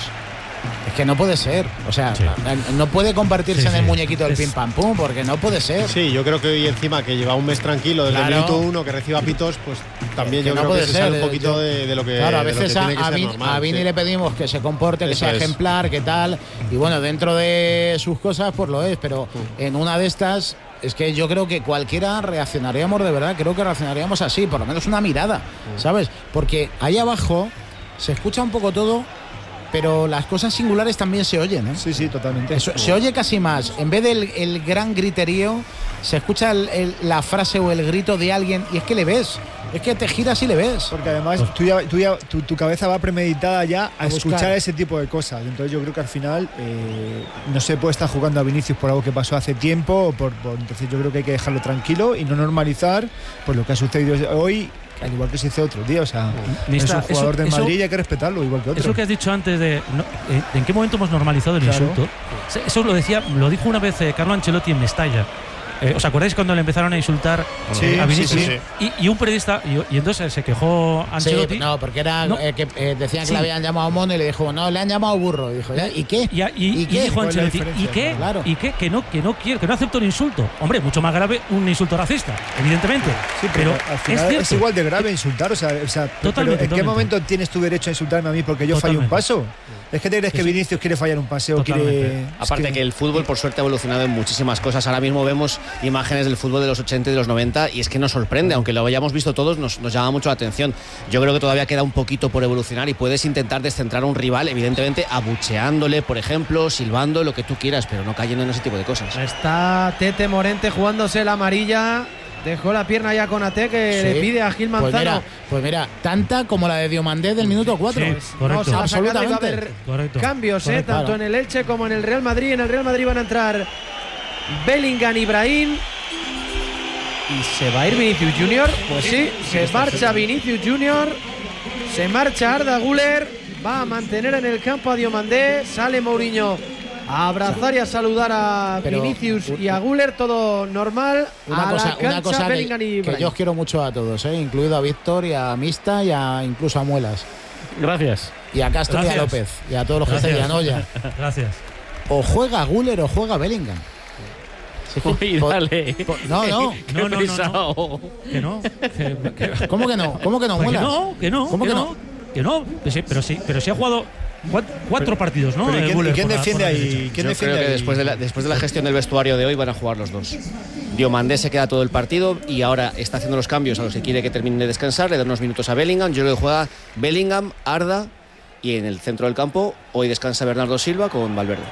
es que no puede ser. O sea, sí. no puede convertirse sí, en el sí. muñequito del es... pim pam pum, porque no puede ser. Sí, yo creo que hoy encima que lleva un mes tranquilo desde claro. el minuto uno, que reciba pitos, pues también que yo no creo que se sale un poquito yo... de, de lo que Claro, a veces a, a, Vini, normal, a Vini sí. le pedimos que se comporte, que eso sea es. ejemplar, que tal, y bueno, dentro de sus cosas pues lo es, pero sí. en una de estas... Es que yo creo que cualquiera reaccionaríamos de verdad, creo que reaccionaríamos así, por lo menos una mirada, ¿sabes? Porque ahí abajo se escucha un poco todo, pero las cosas singulares también se oyen, ¿eh? Sí, sí, totalmente. Eso, se oye casi más. En vez del el gran griterío, se escucha el, el, la frase o el grito de alguien y es que le ves. Es que te giras y le ves. Porque además tú ya, tú ya, tu, tu cabeza va premeditada ya a, a escuchar ese tipo de cosas. Entonces yo creo que al final eh, no se puede estar jugando a Vinicius por algo que pasó hace tiempo. O por, por, entonces yo creo que hay que dejarlo tranquilo y no normalizar pues lo que ha sucedido hoy, al igual que se hizo otro día. O sea, Mista, es un jugador eso, del Madrid y hay que respetarlo igual que otro. Eso que has dicho antes de no, eh, ¿en qué momento hemos normalizado el claro. insulto? Eso lo decía, lo dijo una vez eh, Carlo Ancelotti en Mestalla. Eh, ¿Os acordáis cuando le empezaron a insultar sí, eh, a Vinicius? Sí, sí, sí. Y, y un periodista, y, y entonces se quejó Ancelotti. Sí, no, porque era no. Eh, que eh, decían que sí. le habían llamado mono y le dijo, no, le han llamado burro. Y dijo, ¿y qué? Y, y, ¿Y qué? Y dijo Ancelotti, ¿y qué? Claro. ¿Y qué? Que no, que no quiero, que no acepto un insulto. Hombre, mucho más grave un insulto racista, evidentemente. Sí, pero, pero al final es, es igual de grave insultar. O sea, o sea totalmente, pero ¿en totalmente. qué momento tienes tu derecho a insultarme a mí porque yo fallo un paso? ¿Es que te crees que Vinicius quiere fallar un paseo? Quiere... Aparte es que... que el fútbol por suerte ha evolucionado en muchísimas cosas. Ahora mismo vemos imágenes del fútbol de los ochenta y de los noventa y es que nos sorprende, aunque lo hayamos visto todos, nos, nos llama mucho la atención. Yo creo que todavía queda un poquito por evolucionar y puedes intentar descentrar a un rival, evidentemente abucheándole, por ejemplo, silbando, lo que tú quieras, pero no cayendo en ese tipo de cosas. Está Tete Morente jugándose la amarilla. Dejó la pierna ya con Ate que sí. le pide a Gil Manzano. Pues mira, pues mira, tanta como la de Diomandé del minuto cuatro. Sí, correcto. No, absolutamente. Va a haber correcto. cambios, correcto, eh, tanto claro. en el Elche como en el Real Madrid. En el Real Madrid van a entrar Bellingham y Brahim. ¿Y se va a ir Vinicius Junior? Pues sí, se marcha Vinicius Junior. Se marcha Arda Güler. Va a mantener en el campo a Diomandé. Sale Mourinho a abrazar y a saludar a Pero, Vinicius y a Güler, todo normal. Una a cosa, la cancha, una cosa Bellingham que, y que yo os quiero mucho a todos, ¿eh? Incluido a Víctor y a Mista y a, incluso a Muelas. Gracias. Y a Castro Gracias. y a López. Y a todos los que estáis en Anoya. Gracias. O juega Güler o juega Bellingham. Sí, Uy, dale. Po, po, no, no. no, no, no, no. Que no. Que, que, ¿Cómo que no? ¿Cómo que no, pues Muelas? Que no, que no. ¿Cómo que, que no? no? Que no. Pero sí, pero sí, pero sí ha jugado. cuatro, cuatro partidos, ¿no? Pero ¿y quién, Guller ¿y quién por la- defiende por la ahí? derecha. ¿Quién Yo defiende creo que ahí? después de, la, después de la gestión del vestuario de hoy van a jugar los dos. Diomandé se queda todo el partido y ahora está haciendo los cambios a los que quiere que termine de descansar, le da unos minutos a Bellingham. Yo creo que juega Bellingham, Arda y en el centro del campo hoy descansa Bernardo Silva con Valverde.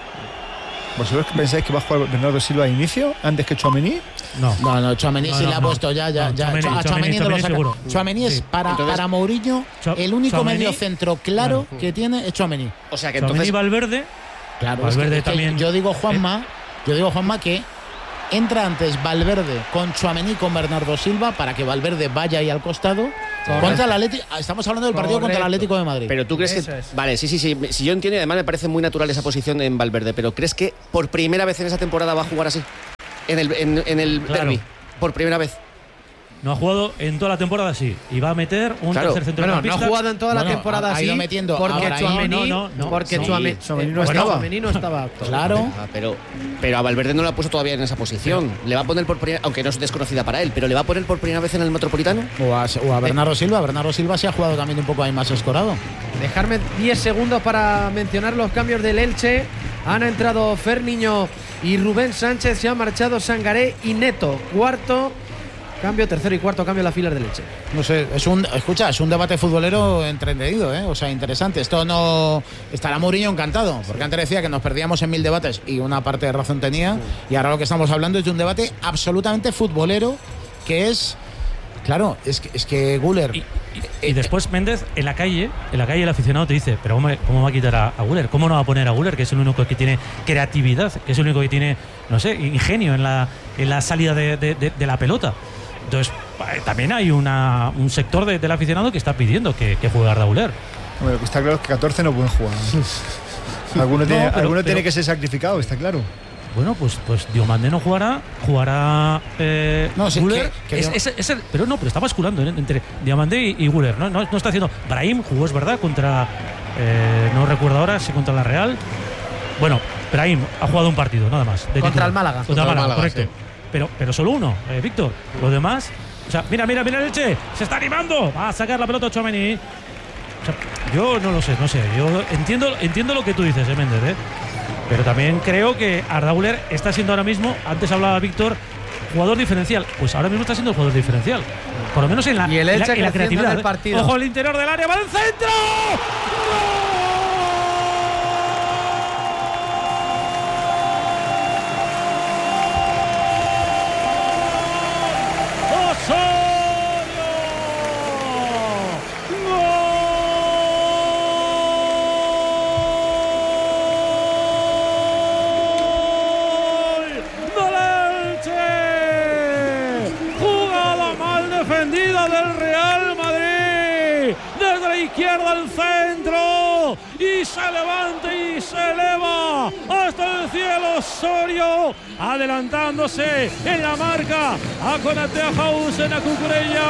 ¿Vosotros pensáis que va a jugar Bernardo Silva de inicio antes que Tchouaméni? No. No, no, Tchouaméni No, sí no, le ha no. puesto ya, ya, No, ya. Tchouaméni, a Tchouaméni, Tchouaméni no lo Tchouaméni saca. seguro. Tchouaméni es Sí. para, Entonces- para Mourinho Chou- el único Tchouaméni- medio centro claro que tiene es Tchouaméni. O sea que Tchouaméni y entonces Valverde. Claro, es que- Valverde es que también. yo digo Juanma, yo digo Juanma que entra antes Valverde con Tchouaméni con Bernardo Silva para que Valverde vaya ahí al costado contra el Atlético. Estamos hablando del partido contra el Correcto. Atlético de Madrid. Pero tú crees Eso que. es. Vale, sí, sí, sí. Si yo entiendo, y además me parece muy natural esa posición en Valverde, pero ¿crees que por primera vez en esa temporada va a jugar así? En el, en, en el Claro. derbi. Por primera vez. No ha jugado en toda la temporada así. Y va a meter un Claro. tercer Bueno, no ha centrocampista. jugado en toda la Bueno, temporada ha- ha así ido metiendo porque ahora ahí. Tchouaméni No, no, no, porque no. Tchouaméni Tchouaméni no porque estaba. Tchouaméni no estaba apto. Claro. Ah, pero, pero a Valverde no lo ha puesto todavía en esa posición. Le va a poner por primera, aunque no es desconocida para él, pero le va a poner por primera vez en el Metropolitano. O a, o a Bernardo Silva. Bernardo Silva se ha jugado también un poco ahí más escorado. Dejarme diez segundos para mencionar los cambios del Elche. Han entrado Ferniño y Rubén Sánchez, se han marchado Sangaré y Neto. Cuarto cambio, tercero y cuarto cambio en las filas del Elche. No sé, es un, escucha, es un debate futbolero entretenido, ¿eh? O sea, interesante. Esto no estará Mourinho encantado, porque antes decía que nos perdíamos en mil debates y una parte de razón tenía, y ahora lo que estamos hablando es de un debate absolutamente futbolero, que es, claro, es que, es que Guller. Y, y- y después Méndez, en la calle, en la calle el aficionado te dice, pero ¿cómo, cómo va a quitar a, a Guller? ¿Cómo no va a poner a Guller, que es el único que tiene creatividad, que es el único que tiene, no sé, ingenio en la, en la salida de, de- de- de la pelota? Entonces, eh, también hay una, un sector de- del aficionado que está pidiendo que, que juegue a Guller. Bueno, lo que está claro es que catorce no pueden jugar. Alguno, No, tiene, pero- alguno pero- tiene que ser sacrificado, está claro. Bueno, pues, pues Diomandé no jugará, jugará eh, No, sí, Guller. que- que Es- Diom- es- es el- pero no, pero está basculando ¿eh? entre Diomandé y, y Guller. No, no, no está haciendo. Brahim jugó, es verdad, contra. eh, no recuerdo ahora si contra la Real. Bueno, Brahim ha jugado un partido, nada más. de Contra titular. el Málaga. Contra, Contra el el Málaga, Málaga, correcto. sí. Pero, pero solo uno, eh, Víctor. Los demás. O sea, mira, mira, mira el Elche. Se está animando. Va a sacar la pelota Tchouaméni. O sea, yo no lo sé, no sé. Yo entiendo, entiendo lo que tú dices, eh, Méndez, ¿eh? Pero también creo que Arda Güler está siendo ahora mismo, antes hablaba Víctor, jugador diferencial. Pues ahora mismo está siendo jugador diferencial. Por lo menos en la, Y el en la- Elche en la creciendo creatividad. en el ¿eh? partido. Ojo al interior del área, va al centro. Jugada mal defendida del Real Madrid. Desde la izquierda al centro. Y se levanta y se eleva hasta el cielo Osorio. Adelantándose en la marca. A Konaté, a Hausen, a Cucurella.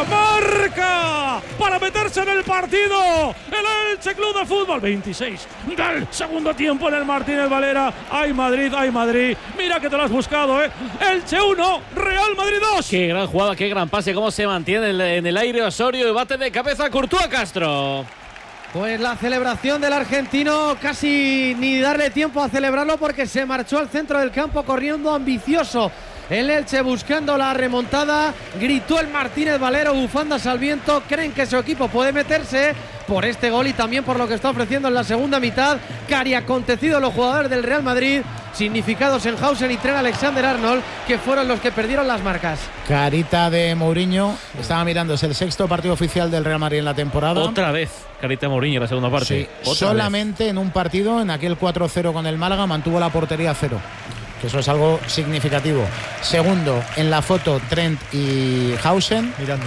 Marca para meterse en el partido. El Elche Club de Fútbol. veintiséis del segundo tiempo en el Martínez Valera. Ay Madrid, ay Madrid. Mira que te lo has buscado, ¿eh? Elche uno, Real Madrid dos. Qué gran jugada, qué gran pase, cómo se mantiene en el- en el aire Osorio y bate de cabeza Courtois Castro. Pues la celebración del argentino, casi ni darle tiempo a celebrarlo porque se marchó al centro del campo corriendo ambicioso. El Elche buscando la remontada, gritó el Martínez Valero, bufandas al viento, creen que su equipo puede meterse por este gol y también por lo que está ofreciendo en la segunda mitad. Cari acontecido los jugadores del Real Madrid, significados en Hausen y Trent Alexander-Arnold, que fueron los que perdieron las marcas. Carita de Mourinho, estaba mirando, es el sexto partido oficial del Real Madrid en la temporada. Otra vez, Carita Mourinho en la segunda parte. Sí, Otra solamente vez. en un partido, en aquel cuatro cero con el Málaga, mantuvo la portería a cero. Que eso es algo significativo. Segundo, en la foto, Trent y Hausen. Mirando.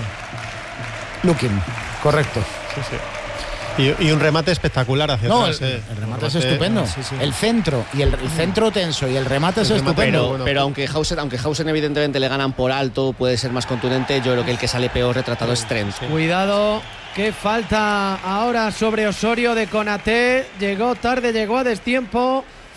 Looking, correcto. Sí, sí. Y, y un remate espectacular hacia No, el, atrás. eh. el remate Un es estupendo. sí, sí. El centro y el, el centro tenso y el remate es El remate, estupendo. Pero, bueno. pero aunque Hausen, aunque Hausen evidentemente le ganan por alto, puede ser más contundente, yo creo que el que sale peor retratado es Trent. Cuidado, que falta ahora sobre Osorio de Konaté. Llegó tarde, llegó a destiempo.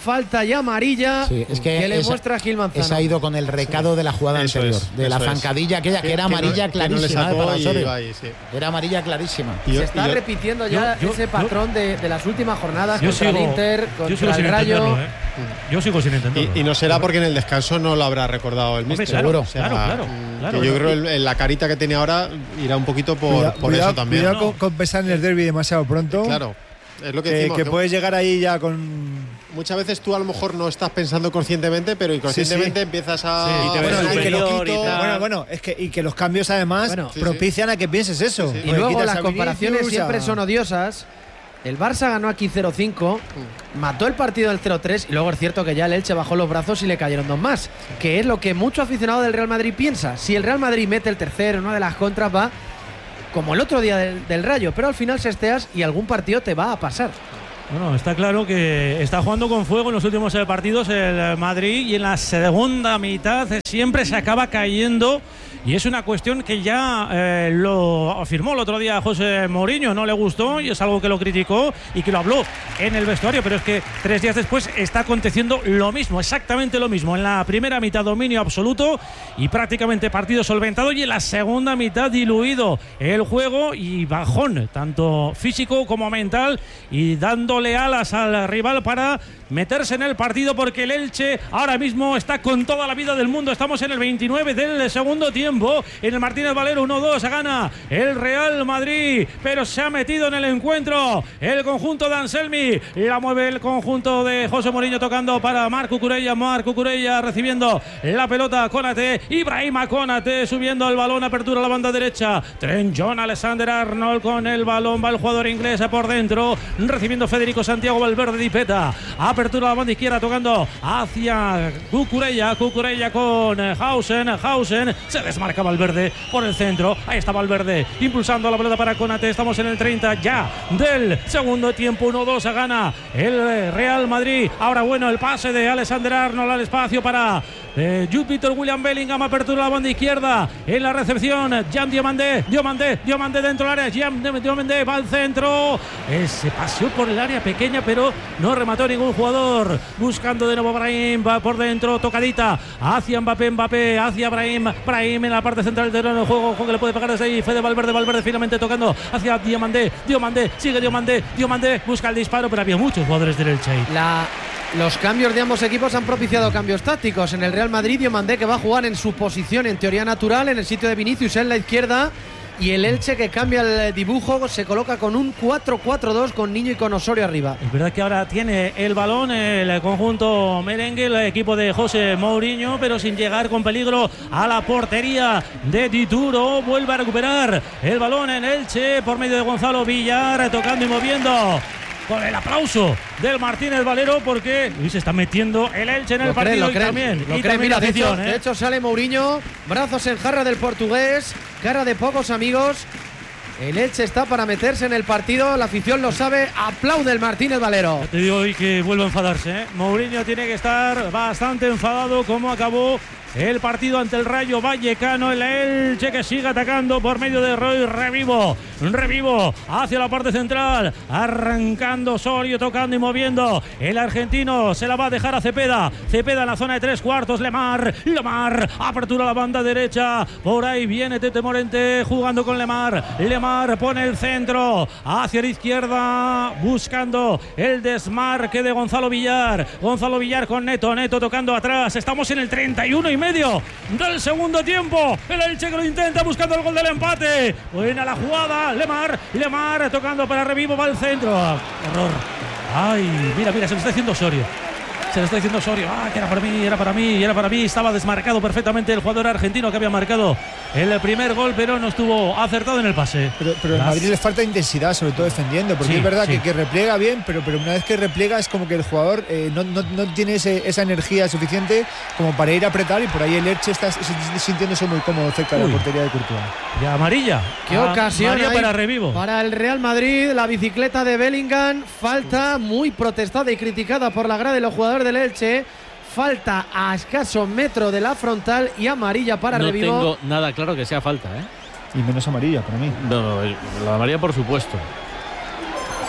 falta y amarilla sí, es que, que le esa, muestra a Gil Manzano. Esa ha ido con el recado sí. de la jugada eso anterior, es, de la zancadilla aquella que, que era amarilla que no, clarísima. Que no para y ahí, sí. Era amarilla clarísima. Y Se está yo, repitiendo ya yo, ese yo, patrón yo, de, de las últimas jornadas contra sigo, el Inter, contra el Rayo. ¿eh? Yo sigo sin entenderlo. Y, y no será porque en el descanso no lo habrá recordado el míster. Seguro. O sea, claro, claro, claro. Que yo creo que la carita que tiene ahora irá un poquito por, cuidado, por cuidado, eso también. Cuidado ¿no? con, con pesar en el derbi demasiado pronto. Claro. Es lo que, que, decimos, que ¿no? puedes llegar ahí ya con. Muchas veces tú a lo mejor no estás pensando conscientemente, pero inconscientemente sí, sí. empiezas a. Sí, y te ves bueno, y que lo quito, bueno, bueno, es que y que los cambios además bueno, propician sí, sí. a que pienses eso. Sí, sí. Y luego las comparaciones siempre son odiosas. El Barça ganó aquí cero cinco, mató el partido del cero tres y luego es cierto que ya el Elche bajó los brazos y le cayeron dos más, que es lo que mucho aficionado del Real Madrid piensa. Si el Real Madrid mete el tercero, una de las contras va como el otro día del, del Rayo, pero al final se esteas y algún partido te va a pasar. Bueno, está claro que está jugando con fuego en los últimos partidos el Madrid y en la segunda mitad siempre se acaba cayendo. Y es una cuestión que ya eh, lo afirmó el otro día José Mourinho, no le gustó y es algo que lo criticó y que lo habló en el vestuario, pero es que tres días después está aconteciendo lo mismo, exactamente lo mismo. En la primera mitad dominio absoluto y prácticamente partido solventado, y en la segunda mitad diluido el juego y bajón, tanto físico como mental, y dándole alas al rival para meterse en el partido, porque el Elche ahora mismo está con toda la vida del mundo. Estamos en el veintinueve del segundo tiempo. En el Martínez Valero uno dos gana el Real Madrid, pero se ha metido en el encuentro el conjunto de Anselmi. La mueve el conjunto de José Mourinho tocando para Marc Cucurella. Marc Cucurella recibiendo la pelota. Konate, Ibrahima Konate subiendo el balón. Apertura a la banda derecha. Trent John Alexander-Arnold con el balón. Va el jugador inglés por dentro. Recibiendo Federico Santiago Valverde Dipeta. Apertura a la banda izquierda tocando hacia Cucurella. Cucurella con Hausen. Hausen se desmarca Valverde por el centro. Ahí está Valverde impulsando la pelota para Konate. Estamos en el treinta ya del segundo tiempo. uno dos gana el Real Madrid. Ahora bueno, el pase de Alexander Arnold al espacio para eh, Júpiter William Bellingham. Apertura a la banda izquierda en la recepción. Jan Diomandé, Diomandé, Diomandé dentro del área. Jan Diomandé va al centro. Eh, se paseó por el área pequeña, pero no remató ningún jugador. Buscando de nuevo Brahim, va por dentro, tocadita hacia Mbappé, Mbappé hacia Brahim, Brahim en la parte central del terreno de juego. Ojo que le puede pegar desde ahí Fede Valverde, Valverde finalmente tocando hacia Diomandé, Diomandé, sigue Diomandé, Diomandé busca el disparo, pero había muchos jugadores del Elche ahí. La Los cambios de ambos equipos han propiciado cambios tácticos. En el Real Madrid, Diomandé que va a jugar en su posición en teoría natural, en el sitio de Vinicius en la izquierda, y el Elche que cambia el dibujo, se coloca con un cuatro cuatro dos con Niño y con Osorio arriba. Es verdad que ahora tiene el balón el conjunto merengue, el equipo de José Mourinho, pero sin llegar con peligro a la portería de Dituro. Vuelve a recuperar el balón en Elche por medio de Gonzalo Villar, tocando y moviendo, con el aplauso del Martínez Valero, porque se está metiendo el Elche en el lo partido creen, lo y también, lo y creen. también Mira, la afición, de, hecho, ¿eh? de hecho sale Mourinho, brazos en jarra del portugués, cara de pocos amigos. El Elche está para meterse en el partido, la afición lo sabe, aplaude el Martínez Valero. Ya te digo hoy que vuelve a enfadarse, ¿eh? Mourinho tiene que estar bastante enfadado como acabó el partido ante el Rayo Vallecano. El Elche que sigue atacando por medio de Roy Revivo. Revivo hacia la parte central, arrancando Osorio, tocando y moviendo. El argentino se la va a dejar a Cepeda. Cepeda en la zona de tres cuartos. Lemar, Lemar, apertura a la banda derecha. Por ahí viene Tete Morente jugando con Lemar. Lemar pone el centro hacia la izquierda, buscando el desmarque de Gonzalo Villar. Gonzalo Villar con Neto, Neto tocando atrás. Estamos en el treinta y uno y medio del segundo tiempo. El Elche que lo intenta, buscando el gol del empate. Buena la jugada. Lemar, Lemar tocando para Revivo, va al centro. Error. Ay, mira, mira, se lo está haciendo Osorio. Se lo está diciendo Osorio. Ah, que era para mí, era para mí, era para mí. Estaba desmarcado perfectamente el jugador argentino que había marcado el primer gol, pero no estuvo acertado en el pase. Pero, pero al Madrid le falta intensidad, sobre todo defendiendo, porque sí, es verdad sí. que, que repliega bien, pero, pero una vez que repliega es como que el jugador eh, no, no, no tiene ese, esa energía suficiente como para ir a apretar, y por ahí el Elche está sintiéndose muy cómodo cerca Uy. de la portería de Courtois. Y amarilla. Qué a ocasión hay para Revivo. Para el Real Madrid, la bicicleta de Bellingham, falta muy protestada y criticada por la grada de los jugadores del Elche. Falta a escaso metro de la frontal y amarilla para no Revivo. No tengo nada claro que sea falta, ¿eh? Y menos amarilla para mí. No, no, la amarilla por supuesto.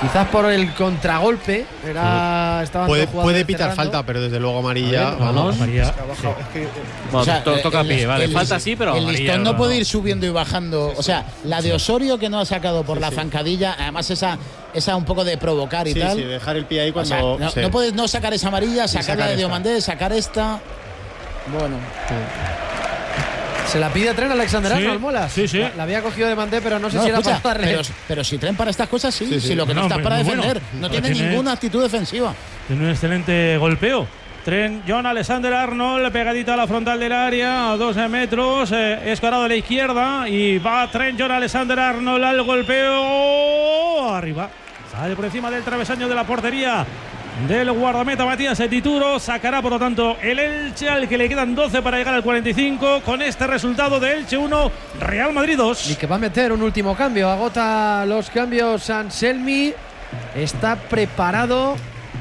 Quizás por el contragolpe era, estaban puede, todos puede pitar cerrando. falta, pero desde luego amarilla. Ver, vamos. Amarilla. Es que ha bajado, Sí. es que, eh, Bueno, O sea, to- toca el- pie, vale. el- Falta sí, pero el amarilla, listón no no. puede ir subiendo y bajando. O sea, la de Osorio que no ha sacado por la zancadilla, además esa, esa un poco de provocar y Sí, tal. sí, dejar el pie ahí O cuando. sea, no, sí. no puedes no sacar esa amarilla, sacar, sacar la de esta. Diomandé, sacar esta. Bueno. Se la pide Tren Alexander Sí, Arnold, mola. sí, sí. La, la había cogido de Mandé, pero no sé No, si escucha, era para darle. pero, pero si traen para estas cosas, sí. Sí, sí. Si lo que no, No, está hombre, para muy defender. bueno. No Tiene- tiene ninguna actitud defensiva. Tiene un excelente golpeo. Tren John Alexander Arnold pegadito a la frontal del área a dos metros, eh, escorado a la izquierda y va Tren John Alexander Arnold al golpeo arriba. Sale por encima del travesaño de la portería del guardameta Matías Dituro. Sacará por lo tanto el Elche, al que le quedan doce para llegar al cuarenta y cinco, con este resultado de Elche uno, Real Madrid dos. Y que va a meter un último cambio. Agota los cambios Anselmi. Está preparado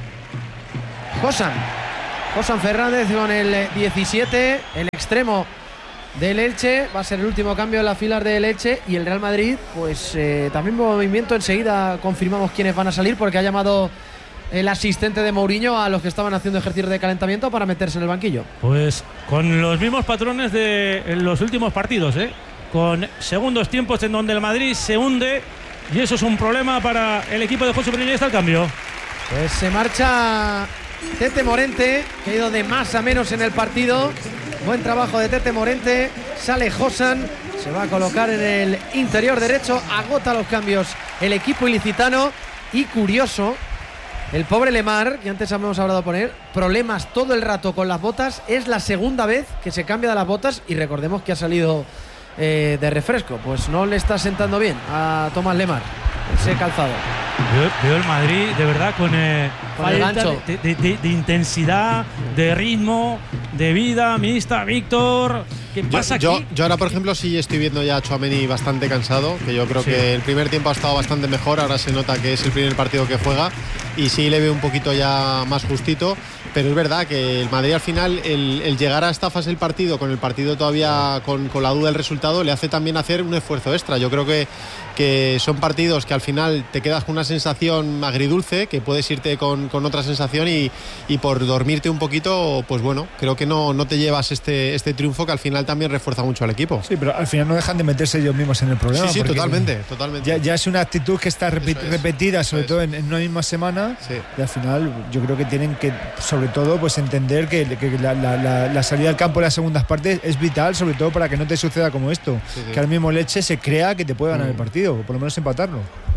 Josan. Josan Fernández con el diecisiete, el extremo del Elche. Va a ser el último cambio en las filas del Elche. Y el Real Madrid, pues eh, también movimiento. Enseguida confirmamos quiénes van a salir, porque ha llamado el asistente de Mourinho a los que estaban haciendo ejercicios de calentamiento para meterse en el banquillo. Pues con los mismos patrones de en los últimos partidos, ¿eh? Con segundos tiempos en donde el Madrid se hunde, y eso es un problema para el equipo de José Mourinho. Está el cambio. Pues se marcha Tete Morente, que ha ido de más a menos en el partido. Buen trabajo de Tete Morente. Sale Josan, se va a colocar en el interior derecho. Agota los cambios el equipo ilicitano. Y curioso, el pobre Lemar, que antes habíamos hablado por él, problemas todo el rato con las botas. Es la segunda vez que se cambia de las botas, y recordemos que ha salido eh, de refresco. Pues no le está sentando bien a Tomás Lemar ese calzado. Veo, veo el Madrid de verdad con, eh, Con el falta gancho. de, de- de- de intensidad, de ritmo, de vida. Mista, Víctor, ¿qué Yo, pasa yo, aquí? yo ahora, por ejemplo, sí estoy viendo ya a Tchouaméni bastante cansado, que yo creo Sí. que el primer tiempo ha estado bastante mejor, ahora se nota que es el primer partido que juega y sí le veo un poquito ya más justito, pero es verdad que el Madrid al final, el, el llegar a esta fase del partido, con el partido todavía con, con la duda del resultado, le hace también hacer un esfuerzo extra. Yo creo que, que son partidos que al final te quedas con una sensación agridulce, que puedes irte con, con otra sensación y, y por dormirte un poquito, pues bueno, creo que no, no te llevas este, este triunfo que al final también refuerza mucho al equipo. Sí, pero al final no dejan de meterse ellos mismos en el problema. Sí, sí, porque totalmente, totalmente. Ya, ya es una actitud que está repi- Eso es, repetida, eso sobre es. todo en, en una misma semana. Sí. Y al final yo creo que tienen que, sobre todo, pues entender que, que la, la- la- la salida al campo en las segundas partes es vital, sobre todo para que no te suceda como esto. Sí, sí. Que al mismo Leche se crea que te puede ganar el partido, o por lo menos empatarlo.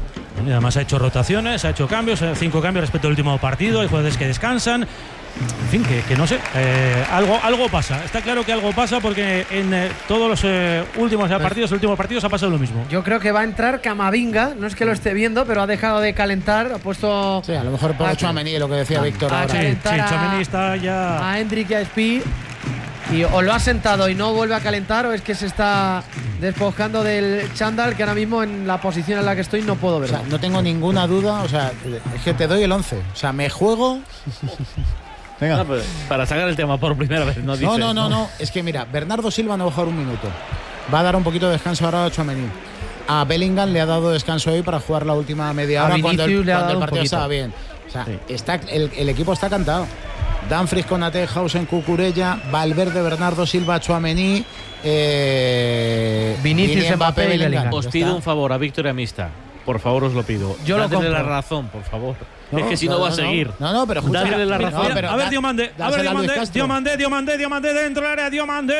Y además ha hecho rotaciones, ha hecho cambios, eh, cinco cambios respecto al último partido. Hay jugadores que descansan. En fin, que, que no sé, eh, algo, algo pasa. Está claro que algo pasa, porque en eh, todos los eh, últimos eh, partidos, los últimos partidos ha pasado lo mismo. Yo creo que va a entrar Camavinga, no es que lo esté viendo, pero ha dejado de calentar, ha puesto Sí, a lo mejor por Ah, Tchouaméni, lo que decía Víctor ah, ahora. sí. Sí, calentar a- Tchouaméni está ya. a Hendrik y a Spi, y o lo ha sentado y no vuelve a calentar, o es que se está despojando del chándal, que ahora mismo en la posición en la que estoy no puedo O verlo. sea, no tengo ninguna duda, o sea, es que te doy el once. O sea, me juego. Venga. No, pero para sacar el tema por primera vez, no No, dices, no, no, no. Es que mira, Bernardo Silva no va a jugar un minuto. Va a dar un poquito de descanso ahora a Tchouaméni. A Bellingham le ha dado descanso hoy para jugar la última media A hora cuando el, Vinicius le ha cuando el dado un partido poquito. estaba bien. O sea, está, el, el equipo está cantado. Danfries, Konaté, Hausen, Cucurella, Valverde, Bernardo Silva, Tchouaméni, eh, Vinicius, Vini, Mbappé y Bellingham. Bellingham. Os Ya pido está. un favor a Víctor y a Mista. Por favor, os lo pido. Yo lo Dadle la compro. razón, por favor. No, es que si no, no, va a no, seguir. No, no, pero escucha, Dadle la mira, razón. no, pero a ver, da- Diomande, a ver, dásela a Luis Diomande, Castro. Diomande, Diomande, Diomande dentro del área, Diomande,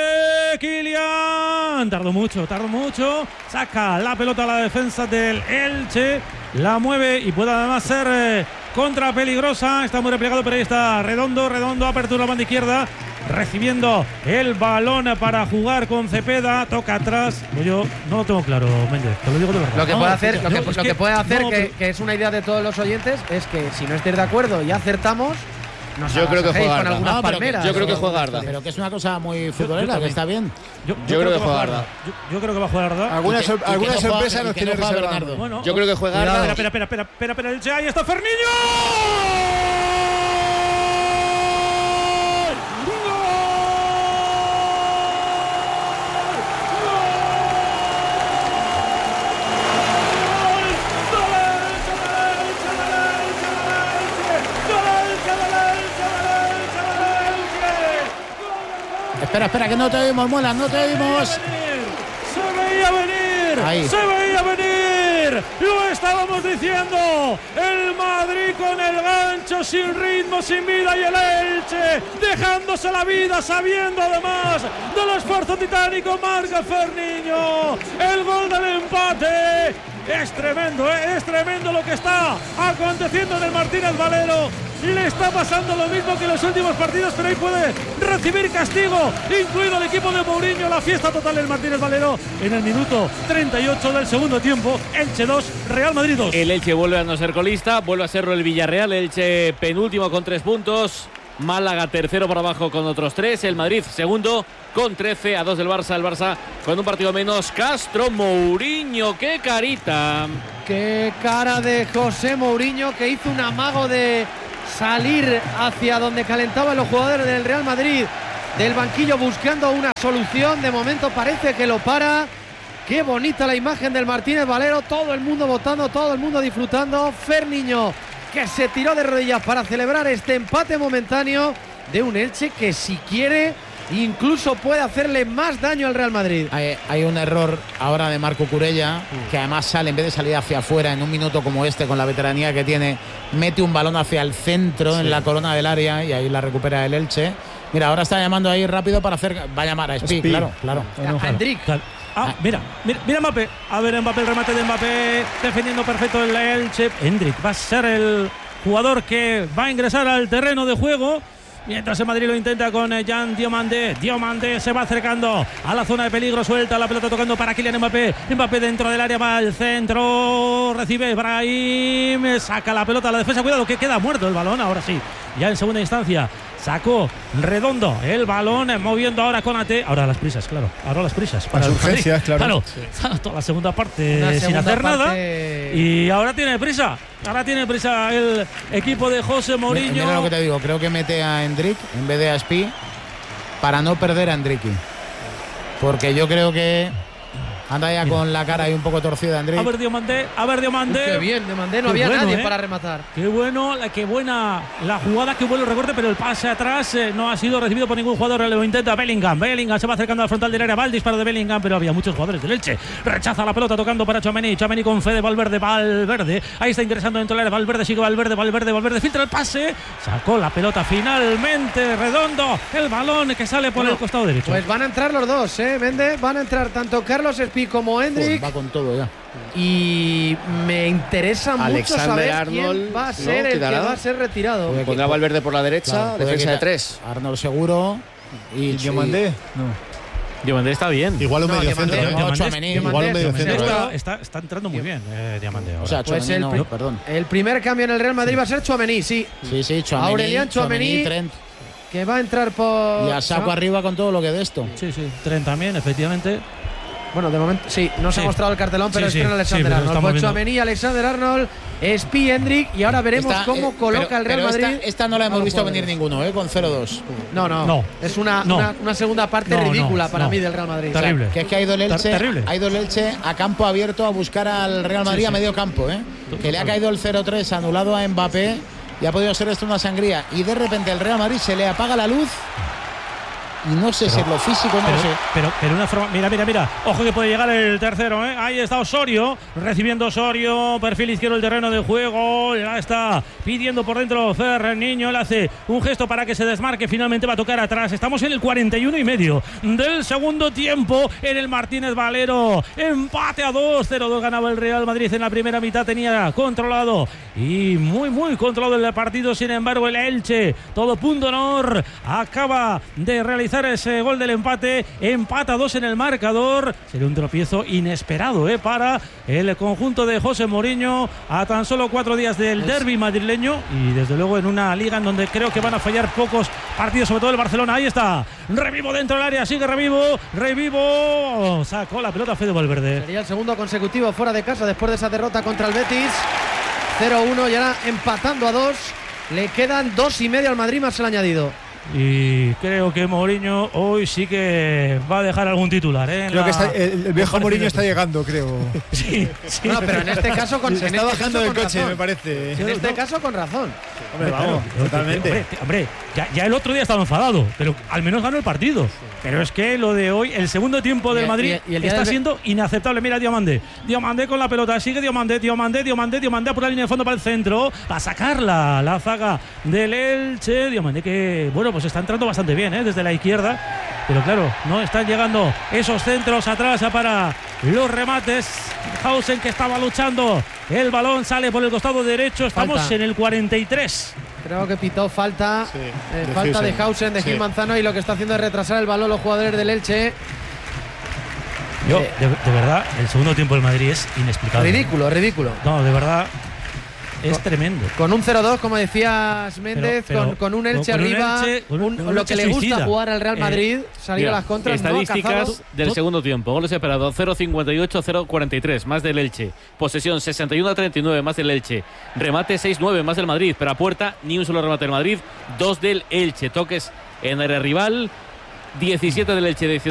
Kylian. Tardó mucho, tardó mucho. Saca la pelota a la defensa del Elche, la mueve y puede además ser eh, contra peligrosa. Está muy replegado, pero ahí está Redondo, Redondo, apertura banda izquierda, recibiendo el balón para jugar con Cepeda, toca atrás. Yo no lo tengo claro, Méndez, te lo digo de verdad. Lo que No, puede hacer, escucha, lo que, no, es lo que puede hacer no, que, pero- que es una idea de todos los oyentes, es que si no estáis de acuerdo y acertamos, nos Yo creo que agasajéis juega con Arda. algunas No, pero que- palmeras. Yo creo que o- juega Arda. Pero que es una cosa muy futbolera, que también. está bien. Yo, Yo creo que juega Arda. Arda. Yo, yo creo que va a jugar Arda. Alguna, Y que- sor- y que alguna no juega- sorpresa y nos que tiene no juega reservada. Bernardo. Bueno, Yo creo que juega Espera, Arda. espera, espera, espera, espera, espera, el Che, ahí está Ferniño. espera, espera, que no te oímos, Muelas, no te oímos. Se veía venir, Ahí. se veía venir, lo estábamos diciendo, el Madrid con el gancho, sin ritmo, sin vida, y el Elche dejándose la vida, sabiendo además del esfuerzo titánico. Marca Ferniño, el gol del empate. Es tremendo, ¿eh? Es tremendo lo que está aconteciendo en el Martínez Valero. Le está pasando lo mismo que en los últimos partidos, pero ahí puede recibir castigo, incluido el equipo de Mourinho. La fiesta total del Martínez Valero en el minuto treinta y ocho del segundo tiempo. Elche dos, Real Madrid dos. El Elche vuelve a no ser colista, vuelve a serlo el Villarreal. Elche penúltimo con tres puntos. Málaga tercero por abajo con otros tres. El Madrid segundo con trece, a dos del Barça. El Barça con un partido menos. Castro, Mourinho, qué carita. Qué cara de José Mourinho, que hizo un amago de salir hacia donde calentaban los jugadores del Real Madrid del banquillo buscando una solución. De momento parece que lo para. Qué bonita la imagen del Martínez Valero, todo el mundo votando, todo el mundo disfrutando. Ferniño, que se tiró de rodillas para celebrar este empate momentáneo de un Elche que, si quiere, incluso puede hacerle más daño al Real Madrid. Hay, hay un error ahora de Marco Curella, que además sale, en vez de salir hacia afuera en un minuto como este, con la veteranía que tiene, mete un balón hacia el centro, sí, en la corona del área, y ahí la recupera el Elche. Mira, ahora está llamando ahí rápido para hacer. Va a llamar a Spi, claro, claro. A Hendrik. Ah, mira, mira, mira Mbappé. A ver, Mbappé, el remate de Mbappé, defendiendo perfecto el Elche. Hendrik va a ser el jugador que va a ingresar al terreno de juego, mientras el Madrid lo intenta con Jean Diomandé. Diomandé se va acercando a la zona de peligro, suelta la pelota tocando para Kylian Mbappé. Mbappé dentro del área, va al centro, recibe Brahim, saca la pelota a la defensa. Cuidado que queda muerto el balón, ahora sí, ya en segunda instancia. Sacó Redondo el balón, moviendo ahora con A T. Ahora las prisas, claro. Ahora las prisas. Para las urgencias, claro. Claro, sí. Toda la segunda parte Una sin segunda hacer parte... nada. Y ahora tiene prisa. Ahora tiene prisa el equipo de José Mourinho. Mira lo que te digo, creo que mete a Hendrik en vez de a Spi para no perder a Hendriki. Porque yo creo que anda ya con la cara ahí un poco torcida, Hendrik. A ver, Diomandé, a ver, Diomandé. Uy, qué bien, Diomandé, no Qué había bueno, nadie ¿eh? para rematar. Qué bueno, qué buena la jugada, qué bueno el recorte, pero el pase atrás eh, no ha sido recibido por ningún jugador. Lo intenta Bellingham. Bellingham se va acercando al frontal del área. Va el disparo de Bellingham, pero había muchos jugadores del Elche. Rechaza la pelota tocando para Tchouaméni. Tchouaméni con Fede Valverde. Valverde. Ahí está ingresando dentro del área. Valverde sigue Valverde. Valverde. Valverde filtra el pase. Sacó la pelota finalmente. Redondo. El balón que sale por bueno, el costado derecho. Pues van a entrar los dos, ¿eh, Méndez? Van a entrar tanto Carlos Spi como Hendrik. Pues va con todo ya. Y me interesa Alexander mucho saber Arnold, quién va a ser ¿no? el ¿Quedará? que va a ser retirado. Puede pondrá Valverde por la derecha, Claro, defensa de quitar. tres. Arnold seguro. Y Diomandé, no. Diomandé está bien. Igual un No, medio Diomandé, centro. no, ¿eh? Tchouaméni. Igual un medio Diomandé centro. está- ¿eh? Está, está entrando muy bien, eh, Diamante. Ahora. O sea, Pues Tchouaméni el, no, pri- perdón. el primer cambio en el Real Madrid va a ser Tchouaméni, sí. Sí, sí, Tchouaméni. Aurelian Tchouaméni, Trent. que va a entrar por... Y a saco arriba con todo lo que de esto. Sí, sí, Trent también, efectivamente. Bueno, de momento sí, no se Sí. ha mostrado el cartelón, pero Sí, es sí, Alexander sí, pero Arnold. estamos Pues viendo. Tchouaméni, Alexander Arnold, Spi, Hendrik, y ahora veremos Esta, cómo eh, coloca pero- el Real pero esta- Madrid. Esta, no la hemos a los visto jugadores. venir ninguno, ¿eh? Con cero dos. No, no, No. es una, No. una, una segunda parte No, no, ridícula para no. mí del Real Madrid. Terrible. Que es que ha ido el Elche, Ter- terrible. ha ido el Elche a campo abierto a buscar al Real Madrid Sí, a sí. medio campo, ¿eh? Que le ha caído el cero tres anulado a Mbappé y ha podido ser esto una sangría. Y de repente el Real Madrid se le apaga la luz y no sé si es lo físico, no pero, lo sé. Pero, pero una forma. Mira, mira, mira. Ojo que puede llegar el tercero, ¿eh? Ahí está Osorio. Recibiendo Osorio. Perfil izquierdo el terreno de juego. Ya está pidiendo por dentro Ferniño. Le hace un gesto para que se desmarque. Finalmente va a tocar atrás. Estamos en el cuarenta y uno y medio del segundo tiempo en el Martínez Valero. Empate a dos. cero dos ganaba el Real Madrid en la primera mitad. Tenía controlado y muy, muy controlado el partido. Sin embargo, el Elche, todo punto honor, acaba de realizar ese gol del empate. Empata dos en el marcador. Sería un tropiezo inesperado ¿eh? para el conjunto de José Mourinho a tan solo cuatro días del derbi madrileño y desde luego en una liga en donde creo que van a fallar pocos partidos, sobre todo el Barcelona. Ahí está, Revivo dentro del área, sigue Revivo, Revivo sacó la pelota Fede Valverde. Sería el segundo consecutivo fuera de casa después de esa derrota contra el Betis. cero uno y ahora empatando a dos. Le quedan dos y medio al Madrid más el añadido. Y creo que Mourinho hoy sí que va a dejar algún titular, ¿eh? Creo la... que está, el, el viejo Mourinho está llegando, creo. Sí, sí. No, pero en este caso con Se en está este bajando del coche, razón. me parece. En este caso con razón. Hombre, vamos, claro, totalmente. Hombre, hombre ya, ya el otro día estaba enfadado, pero al menos ganó el partido. Pero es que lo de hoy, el segundo tiempo del y, Madrid y, y el está del... siendo inaceptable. Mira Diomandé, Diomandé con la pelota, sigue Diomandé, Diomandé, Diomandé, Diomandé por la línea de fondo para el centro, a sacarla la zaga del Elche. Diomandé que, bueno, pues está entrando bastante bien, ¿eh? Desde la izquierda, pero claro, no están llegando esos centros atrás para los remates. Hausen que estaba luchando, el balón sale por el costado derecho, estamos Falta. en el cuarenta y tres. Creo que pitó falta, sí, eh, de falta Hausen. de Hausen, de Sí. Gil Manzano, y lo que está haciendo es retrasar el balón los jugadores del Elche. Yo, Eh, de, de verdad, el segundo tiempo del Madrid es inexplicable. Ridículo, ridículo. No, de verdad, es Con- tremendo. Con un cero dos, como decías Méndez, Pero- pero con, con un Elche con un arriba, Elche- con un- un- un lo Elche que le gusta suicida. jugar al Real Eh, Madrid, salir Mira, a las contras, estadísticas no cazado. del segundo tiempo. Goles esperados cero cincuenta y ocho, cero cuarenta y tres, más del Elche. Posesión sesenta y uno a treinta y nueve, más del Elche. Remate seis nueve, más del Madrid. Pero a puerta ni un solo remate del Madrid, dos del Elche. Toques en área rival, diecisiete del Elche, diecinueve